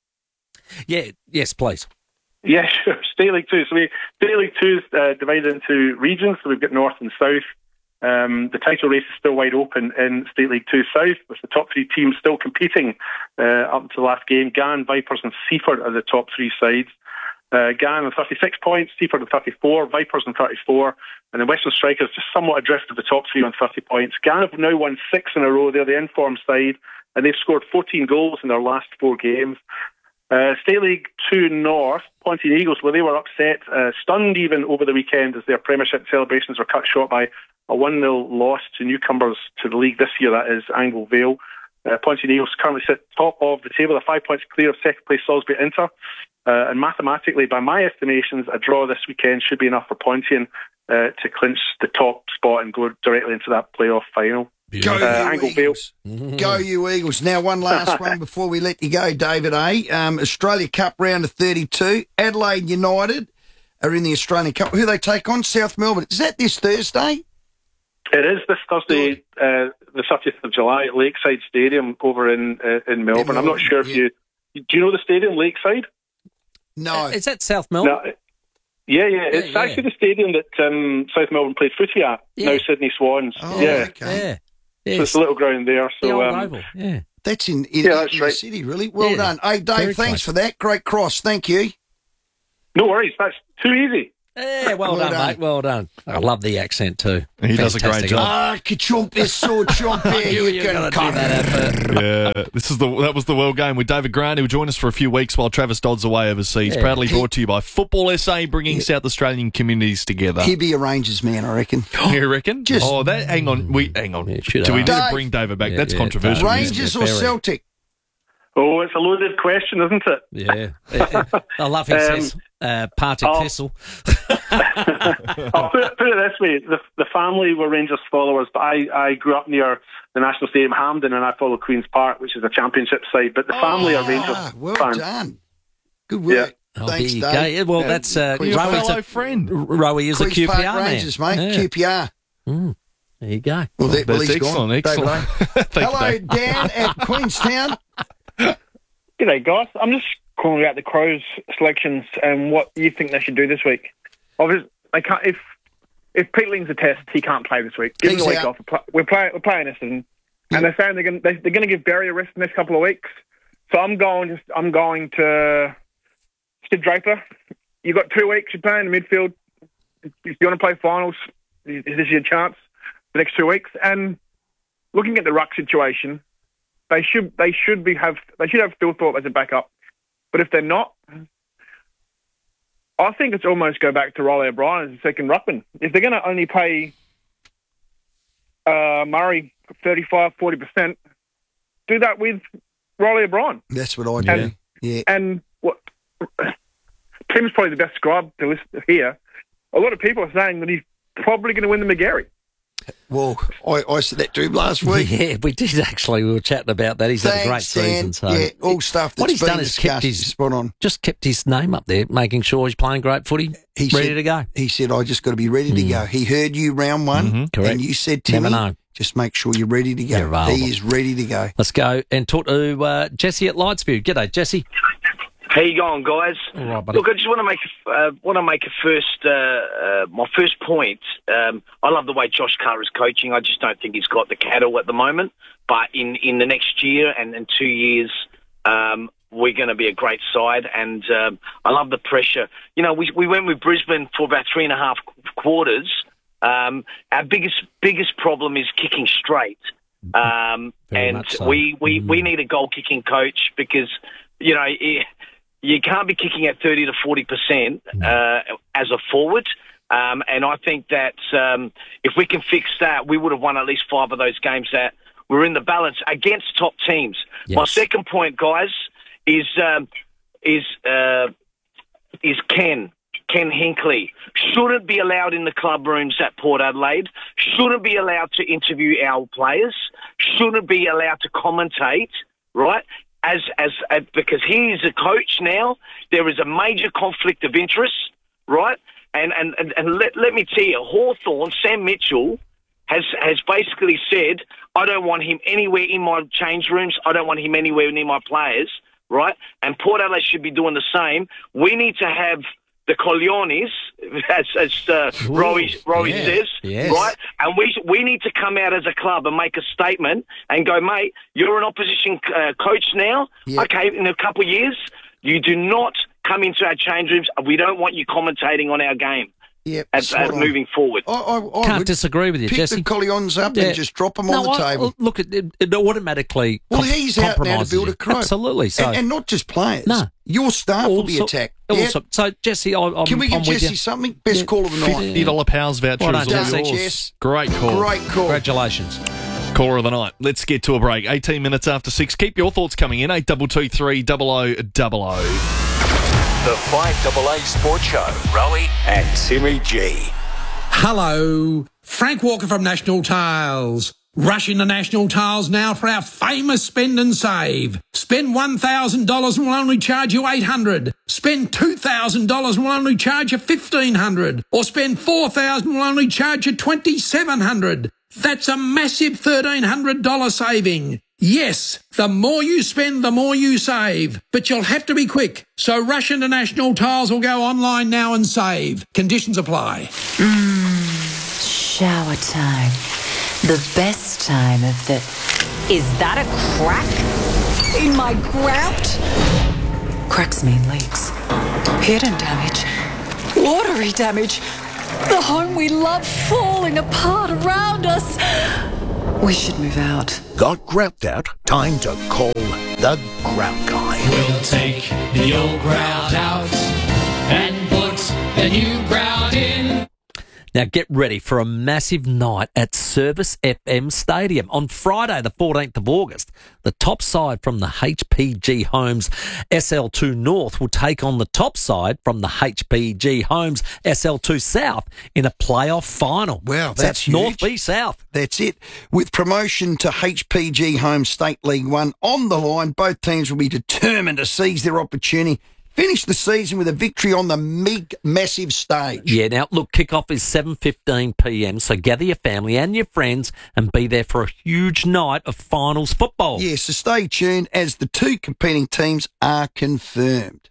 Yeah, yes, please. Yeah, sure. State League Two. So we State League Two is uh, divided into regions. So we've got North and South. Um, the title race is still wide open in State League Two South, with the top three teams still competing uh, up until the last game. Gan, Vipers, and Seaford are the top three sides. Uh, Gan on thirty-six points, Seaford on thirty-four, Vipers on thirty-four, and the Western Strikers just somewhat adrift of the top three on thirty points. Gan have now won six in a row. They're the informed side, and they've scored fourteen goals in their last four games. Uh, State League Two North, Ponty Eagles, well, they were upset, uh, stunned even over the weekend as their Premiership celebrations were cut short by a one nil loss to newcomers to the league this year, that is Angle Vale. Uh, Ponty Eagles currently sit top of the table, they're five points clear of second place Salisbury Inter, uh, and mathematically, by my estimations, a draw this weekend should be enough for Pontian uh, to clinch the top spot and go directly into that playoff final. Go uh, you Eagles. Go you Eagles. Now, one last one before we let you go, David A. Um, Australia Cup round of thirty-two. Adelaide United are in the Australian Cup. Who they take on? South Melbourne. Is that this Thursday? It is this Thursday, uh, the thirtieth of July at Lakeside Stadium over in uh, in Melbourne. In I'm not sure if yeah. you... Do you know the stadium, Lakeside? No. Uh, is that South Melbourne? No, yeah, yeah. It's yeah, yeah. actually the stadium that um, South Melbourne played footy at, yeah. now Sydney Swans. Oh, yeah. okay. Yeah. Yes. So it's a little ground there. So, the old um, oval, yeah. That's in, in, yeah, that's in right. the city, really. Well yeah. done. Hey, Dave, Very thanks close. for that. Great cross. Thank you. No worries. That's too easy. Yeah, well, Well done, done. mate. Well done. I love the accent too. He does a great Fantastic. job. Ah, ka-chomp is so chompy. You- you you're can gonna do cut that effort. Yeah, this is the that was the World Game with David Grant, who will join us for a few weeks while Travis Dodd's away overseas. Yeah. Proudly He- brought to you by Football S A, bringing Yeah. South Australian communities together. He'd be a Rangers man, I reckon. You reckon? Just- oh, that. Hang on, we hang on. Yeah, should Do we have. need to Dave. bring David back? Yeah, That's yeah, controversial. Dave. isn't it? Rangers or very. Celtic? Oh, it's a loaded question, isn't it? Yeah. I love he Um, says, uh, Partick I'll- Thistle. I'll put it, put it this way: the the family were Rangers followers, but I, I grew up near the National Stadium, Hampden, and I follow Queens Park, which is a Championship side. But the family are Rangers Ah, well fans. done. Good work. Oh, Thanks, there you Dave. go. Yeah, well, Yeah. that's uh, Queen's Your Rowie fellow a, friend. Rowie is a Queen's Q P R Park man. Rangers, mate. Yeah. Q P R. Mm, there you go. Well, that, well That's he's gone. excellent, David excellent. Lane. Thank you, Hello, Dave. Dan at Queenstown. G'day, guys. I'm just calling about the Crows selections and what you think they should do this week. Obviously, they can't. If if Peatling's a test, he can't play this week. Give him He's a week out. off. We're, play, we're playing. We're playing Essendon, and they're saying they're going. They, they're going to give Barry a rest the next couple of weeks. So I'm going. Just I'm going to Sid Draper. You got two weeks. You're playing in the midfield. If you want to play finals, this is your chance. The next two weeks, and looking at the ruck situation, they should they should be have they should have Phil Thorpe as a backup. But if they're not, I think it's almost go back to Riley O'Brien as a second ruckman. If they're going to only pay uh, Murray thirty-five, forty percent, do that with Riley O'Brien. That's what I do. And, yeah. and what Tim's probably the best scribe to listen here. A lot of people are saying that he's probably going to win the McGarry. Well, I, I said that to him last week. Yeah, we did actually. We were chatting about that. He's had a great Thanks, Dan. season. So Yeah, all stuff that's what he's been done is kept discussed his is spot on. just kept his name up there, making sure he's playing great footy, He ready said, to go. He said, I just got to be ready to go. He heard you round one, Mhm, correct. and you said, Never Timmy, know. just make sure you're ready to go. You're available. He is ready to go. Let's go and talk to uh, Jesse at Lightsview. G'day, Jesse. How you going, guys? All right, buddy. Look, I just want to make uh, want to make a first uh, uh, my first point. Um, I love the way Josh Carr is coaching. I just don't think he's got the cattle at the moment. But in, in the next year and in two years, um, we're going to be a great side. And um, I love the pressure. You know, we we went with Brisbane for about three and a half quarters. Um, our biggest biggest problem is kicking straight. Um, Very and much so. we, we, Mm. we need a goal kicking coach because, you know, it, you can't be kicking at thirty to forty percent uh, as a forward. Um, and I think that um, if we can fix that, we would have won at least five of those games that were in the balance against top teams. Yes. My second point, guys, is um, is uh, is Ken. Ken Hinkley shouldn't be allowed in the club rooms at Port Adelaide, shouldn't be allowed to interview our players, shouldn't be allowed to commentate, right? As, as, as because he is a coach now, there is a major conflict of interest, right? And and, and, and let, let me tell you, Hawthorn, Sam Mitchell, has has basically said, I don't want him anywhere in my change rooms, I don't want him anywhere near my players, right? And Port Adelaide should be doing the same. We need to have the Colionis, as, as uh, Rowie, Rowie yeah, says, yes. right? And we we need to come out as a club and make a statement and go, mate, you're an opposition uh, coach now. Yeah. Okay, in a couple of years, you do not come into our change rooms. We don't want you commentating on our game. Yep, As, spot as on. moving forward. I, I, I Can't would disagree with you, pick Jesse. the Collions up Yeah. and just drop them No, on the I- table. Look, it, it, it automatically Well, com- he's out now to compromises build you. a crow. Absolutely. So, and, and not just players. No. Your staff will be Also- attacked. Yeah. also- so, Jesse, I, I'm, Can we give I'm with Jesse you. something? Best Yeah. call of the night. fifty dollars Powers voucher Well is done, all Jesse. yours. Jess. Great call. Great call. Congratulations. Caller of the night. Let's get to a break. eighteen minutes after six. Keep your thoughts coming in. eight two two three double oh double oh. The five A A Sports Show. Rowie and Timmy G. Hello, Frank Walker from National Tiles. Rush into National Tiles now for our famous spend and save. Spend one thousand dollars and we'll only charge you eight hundred dollars. Spend two thousand dollars and we'll only charge you fifteen hundred dollars. Or spend four thousand dollars and we'll only charge you twenty-seven hundred dollars. That's a massive thirteen hundred dollars saving. Yes, the more you spend, the more you save. But you'll have to be quick. So rush into National Tiles or go online now and save. Conditions apply. Mmm, shower time. The best time of the... Is that a crack in my grout? Cracks mean leaks. Hidden damage. Watery damage. The home we love falling apart around us. We should move out. Got grout out? Time to call the Grout Guy. We'll take the old grout out and put the new grout in. Now get ready for a massive night at Service F M Stadium on Friday the fourteenth of August. The top side from the H P G Homes S L two North will take on the top side from the H P G Homes S L two South in a playoff final. Wow, So that's huge. North v South. That's it. With promotion to H P G Home State League One on the line, both teams will be determined to seize their opportunity. Finish the season with a victory on the big, massive stage. Yeah, now, look, kickoff is seven fifteen p m, so gather your family and your friends and be there for a huge night of finals football. Yeah, so stay tuned as the two competing teams are confirmed.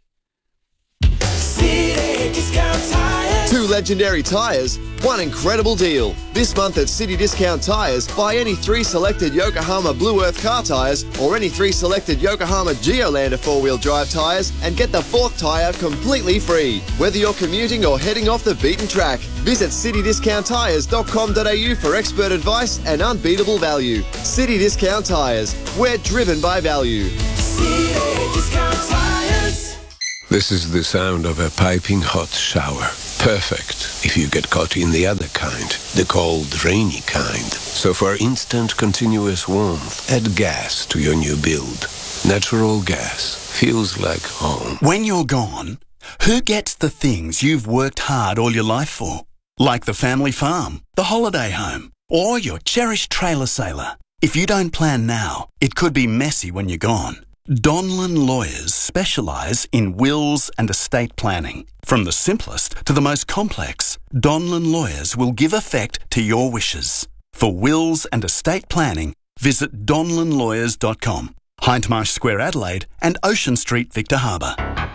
City Discount Tires. Two legendary tyres, one incredible deal. This month at City Discount Tyres, buy any three selected Yokohama Blue Earth car tyres or any three selected Yokohama Geolander four-wheel drive tyres and get the fourth tyre completely free. Whether you're commuting or heading off the beaten track, visit city discount tyres dot com dot a u for expert advice and unbeatable value. City Discount Tyres, we're driven by value. City Discount Tires. This is the sound of a piping hot shower. Perfect if you get caught in the other kind, the cold, rainy kind. So for instant, continuous warmth, add gas to your new build. Natural gas feels like home. When you're gone, who gets the things you've worked hard all your life for? Like the family farm, the holiday home, or your cherished trailer sailor. If you don't plan now, it could be messy when you're gone. Donlan Lawyers specialise in wills and estate planning. From the simplest to the most complex, Donlan Lawyers will give effect to your wishes. For wills and estate planning, visit donlan lawyers dot com, Hindmarsh Square, Adelaide, and Ocean Street, Victor Harbour.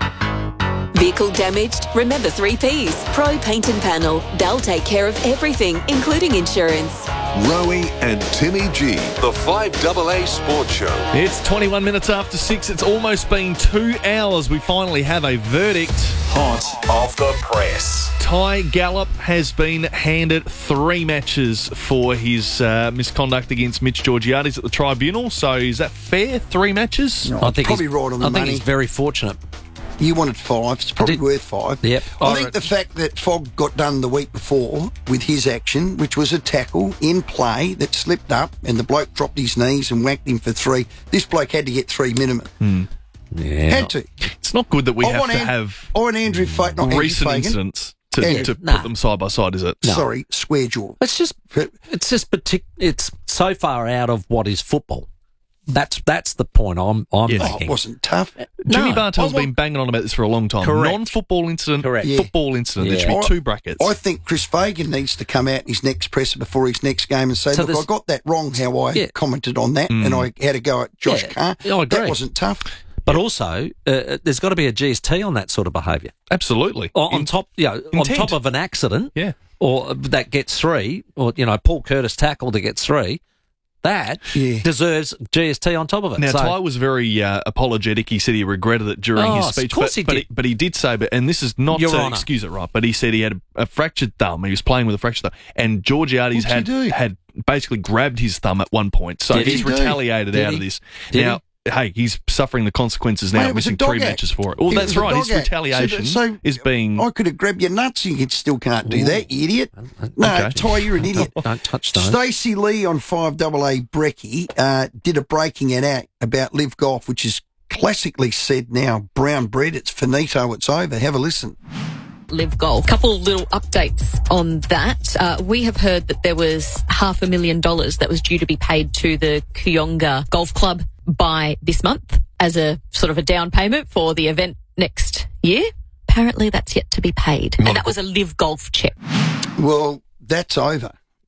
Vehicle damaged? Remember three Ps. Pro Paint and Panel. They'll take care of everything, including insurance. Rowie and Timmy G, the five A A Sports Show. It's twenty-one minutes after six. It's almost been two hours. We finally have a verdict. Hot off the press. Ty Gallup has been handed three matches for his uh, misconduct against Mitch Georgiades at the tribunal. So is that fair? Three matches? No, I think probably he's, right on the I money. think he's very fortunate. You wanted five. It's probably worth five. Yep. I, I think the fact that Fogg got done the week before with his action, which was a tackle in play that slipped up and the bloke dropped his knees and whacked him for three. This bloke had to get three minimum. Hmm. Yeah. Had to. It's not good that we I have want to An- have I want Andrew Fa- not Andrew recent Fagan. incidents to, Andrew. to Nah. put them side by side, is it? No. Sorry, square jaw. It's just, it's just partic- It's so far out of what is football. That's that's the point I'm I'm Yes. Oh, making. it wasn't tough. Jimmy No. Bartell's I want- been banging on about this for a long time. Correct. Non-football incident, Correct. Yeah. football incident. There Yeah. should be I- two brackets. I think Chris Fagan needs to come out in his next presser before his next game and say, So look, there's- I got that wrong how I Yeah. commented on that and I had to go at Josh Yeah. Carr. Yeah, I agree. That wasn't tough. But also, uh, there's got to be a G S T on that sort of behaviour. Absolutely. On, on In- top, you know, on intent. top of an accident, Yeah. or that gets three, or you know, Paul Curtis tackle that gets three. That Yeah. deserves G S T on top of it. Now, So- Ty was very uh, apologetic. He said he regretted it during Oh, his of speech. course but, he but did. but he did say, but and this is not Your to Honour. excuse it, right? But he said he had a, a fractured thumb. He was playing with a fractured thumb. And Georgiades What's he had do? had basically grabbed his thumb at one point. So Did he's he do? retaliated Did out he? of this. Did now, hey, he's suffering the consequences now, Mate, it was a missing dog three act. matches for it. Well, It that's was a right. dog His act. retaliation So- so is being. I could have grabbed your nuts and you still can't do that, you idiot. No, Okay. Ty, you're an idiot. Don't touch those. Stacey Lee on five A A Brecky uh, did a breaking it out about Live Golf, which is classically said now, brown bread, it's finito, it's over. Have a listen. Live Golf. Couple of little updates on that. Uh, we have heard that there was half a million dollars that was due to be paid to the Kuyonga Golf Club by this month as a sort of a down payment for the event next year. Apparently that's yet to be paid. And that was a Live Golf check. Well, that's over.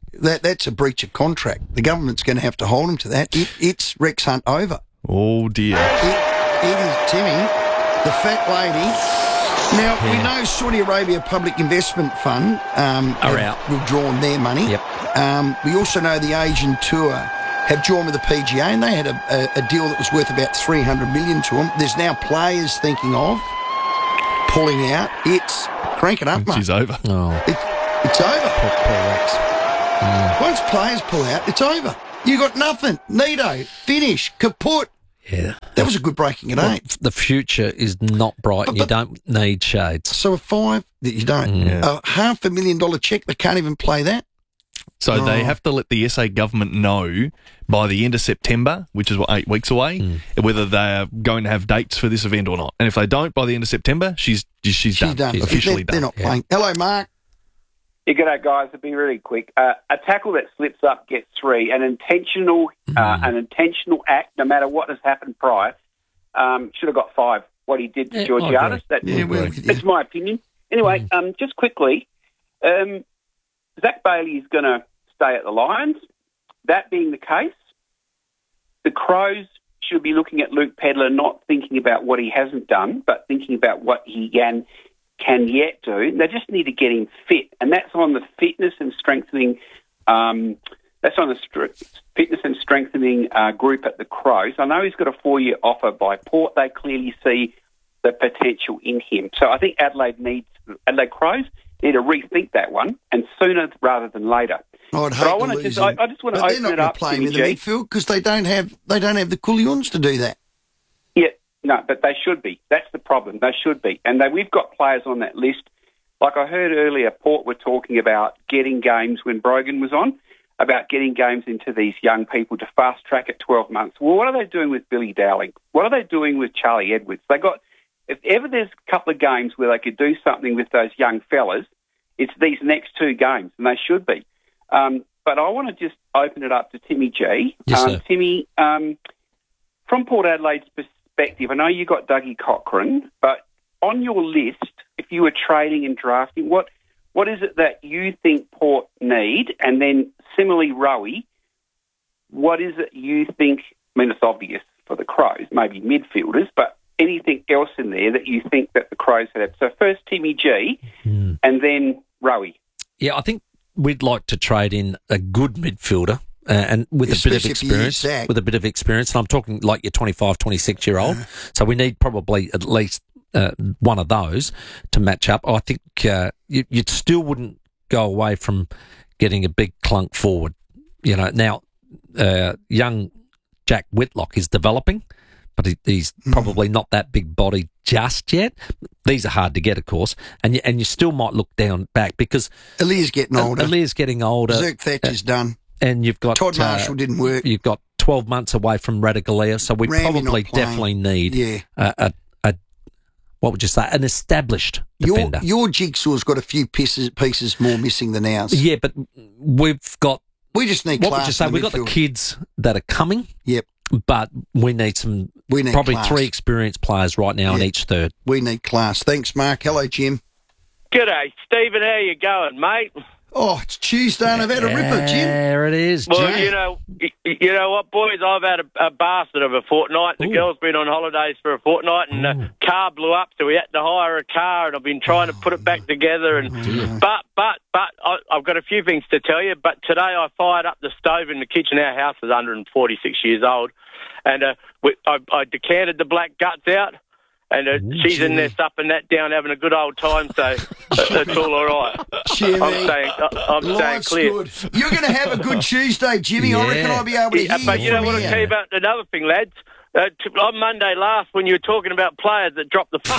That That's a breach of contract. The government's going to have to hold them to that. It, it's Rex Hunt over. Oh, dear. It, it is Timmy, the fat lady. Now, yeah. we know Saudi Arabia Public Investment Fund um, are have out. withdrawn their money. Yep. Um, we also know the Asian Tour have drawn with the P G A, and they had a, a, a deal that was worth about three hundred million dollars to them. There's now players thinking of pulling out. It's crank it up, mate. She's over. Oh. It, it's over. Poor, poor Rex. Mm. Once players pull out, it's over. You got nothing. Nito, finish, kaput. Yeah. That was a good breaking at Well, eight. the future is not bright. But- you but- don't need shades. So a five that you don't. Mm. A half a million dollar check, they can't even play that. So Oh. they have to let the S A government know by the end of September, which is, what, eight weeks away, Mm. whether they're going to have dates for this event or not. And if they don't by the end of September, she's she's, She's done. done. She's officially they're, they're done. not playing. Hello, Mark. Yeah, g'day, guys. It'll be really quick. Uh, a tackle that slips up gets three. An intentional, uh, an intentional act, no matter what has happened prior, um, should have got five. What he did to Yeah, I Georgiadis, agree. that's, Yeah, well, yeah. that's my opinion. Anyway, um, just quickly, um, Zach Bailey is going to stay at the Lions. That being the case, the Crows should be looking at Luke Pedlar, not thinking about what he hasn't done, but thinking about what he can can yet do. They just need to get him fit, and that's on the fitness and strengthening. Um, that's on the str- fitness and strengthening uh, group at the Crows. I know he's got a four-year offer by Port. They clearly see the potential in him. So I think Adelaide needs Adelaide Crows need to rethink that one, and sooner rather than later. I'd But hate I to want to lose just, him. I, I just want to But they're open not it going up. to play him Timmy in the G. midfield because they don't have they don't have the coolions to do that. Yeah, no, but they should be. That's the problem. They should be. And they, we've got players on that list. Like I heard earlier, Port were talking about getting games when Brogan was on, about getting games into these young people to fast track it twelve months. Well, what are they doing with Billy Dowling? What are they doing with Charlie Edwards? They got, if ever there's a couple of games where they could do something with those young fellas, it's these next two games, and they should be. Um, but I want to just open it up to Timmy G. Yes, um, sir. Timmy, um, from Port Adelaide's perspective, I know you got Dougie Cochran, but on your list, if you were trading and drafting, what what is it that you think Port need? And then similarly, Rowie, what is it you think? I mean, it's obvious for the Crows, maybe midfielders, but anything else in there that you think that the Crows have? So first Timmy G, Mm. and then Rowie. Yeah, I think we'd like to trade in a good midfielder. Uh, and with Especially a bit of if you use experience, Zach. with a bit of experience, and I'm talking like your twenty-five, twenty-six-year-old. So we need probably at least uh, one of those to match up. I think uh, you, you still wouldn't go away from getting a big clunk forward. You know, now uh, young Jack Whitlock is developing, but he, he's probably not that big body just yet. These are hard to get, of course, and you, and you still might look down back because Alia's getting older. Alia's getting older. Zerk Thatcher's done. And you've got Todd Marshall uh, didn't work. You've got twelve months away from Radigalia, so we Ramsey probably not playing. definitely need Yeah. a, a, a what would you say, an established Your, defender. your jigsaw's got a few pieces pieces more missing than ours. Yeah, but we've got. We just need What class would you say? in the We've got the midfield. kids that are coming. Yep. But we need some. We need probably class. three experienced players right now in Yeah. each third. We need class. Thanks, Mark. Hello, Jim. G'day, Stephen. How you going, mate? Oh, it's Tuesday and I've had a ripper, Jim. There it is, Well, Jim. you know, y- you know what, boys? I've had a, a bastard of a fortnight. The Ooh. girl's been on holidays for a fortnight, and the car blew up, so we had to hire a car. And I've been trying to put it back together. And but, but, but, I, I've got a few things to tell you. But today I fired up the stove in the kitchen. Our house is one hundred forty-six years old, and uh, we, I, I decanted the black guts out. And uh, she's in there supping that down, having a good old time, so that's all all right. Jimmy, I'm staying, I'm staying life's clear. good. You're going to have a good Tuesday, Jimmy. I reckon I'll be able to Yeah, hear but you you know from what I'll here. tell you about another thing, lads? Uh, t- on Monday last, when you were talking about players that dropped the...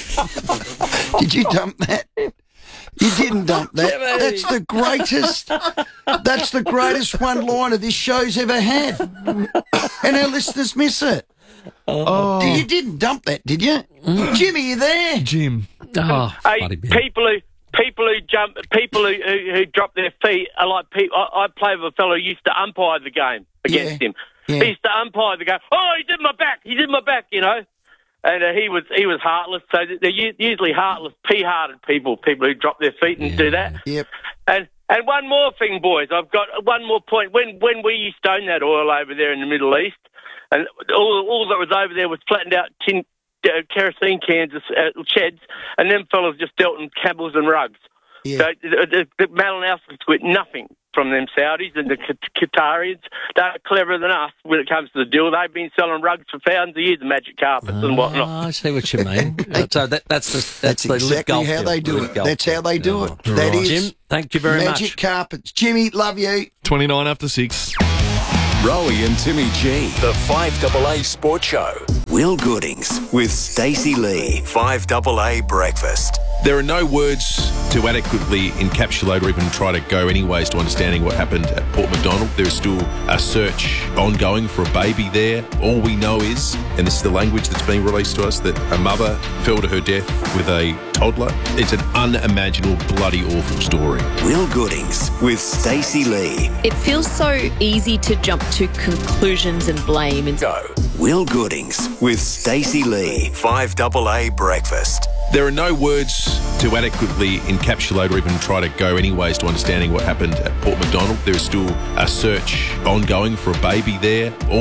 Did you dump that? You didn't dump that. Jimmy. That's the greatest. That's the greatest one liner this show's ever had, and our listeners miss it. Oh, you didn't dump that, did you, Jimmy? You there, Jim? Oh, hey, funny bit. people who people who jump, people who, who, who drop their feet are like people. I, I play with a fellow who used to umpire the game against Yeah, him. yeah. He used to umpire the game. Oh, he did my back. He did my back. You know. And uh, he was he was heartless. So they're u- usually heartless, pea-hearted people, people who drop their feet and do that. Yep. And And one more thing, boys. I've got one more point. When when we used to own that oil over there in the Middle East, and all, all that was over there was flattened out tin, uh, kerosene cans, uh, sheds, and them fellas just dealt in camels and rugs. Yeah. So the, the, the Malinowskis quit nothing from them Saudis and the Qatarians. They're cleverer than us when it comes to the deal. They've been selling rugs for thousands of years and magic carpets and whatnot. Oh, I see what you mean. so that, that's the, that's, That's the exactly golf how deal. they do Live it. golf That's deal. how they do Oh, it. That right. is Jim, thank you very magic much. carpets. Jimmy, love you. twenty-nine after six. Rowie and Timmy G. The five A A Sports Show. Will Goodings with Stacey Lee. five A A Breakfast. There are no words to adequately encapsulate or even try to go anyways to understanding what happened at Port Macdonald. There is still a search ongoing for a baby there. All we know is, and this is the language that's being released to us, that a mother fell to her death with a toddler. It's an unimaginable, bloody awful story. Will Goodings with Stacey Lee. It feels so easy to jump to conclusions and blame. And Go. Will Goodings with Stacey Lee. five A A Breakfast. There are no words to adequately encapsulate or even try to go anyways to understanding what happened at Port Macdonald. There is still a search ongoing for a baby there. All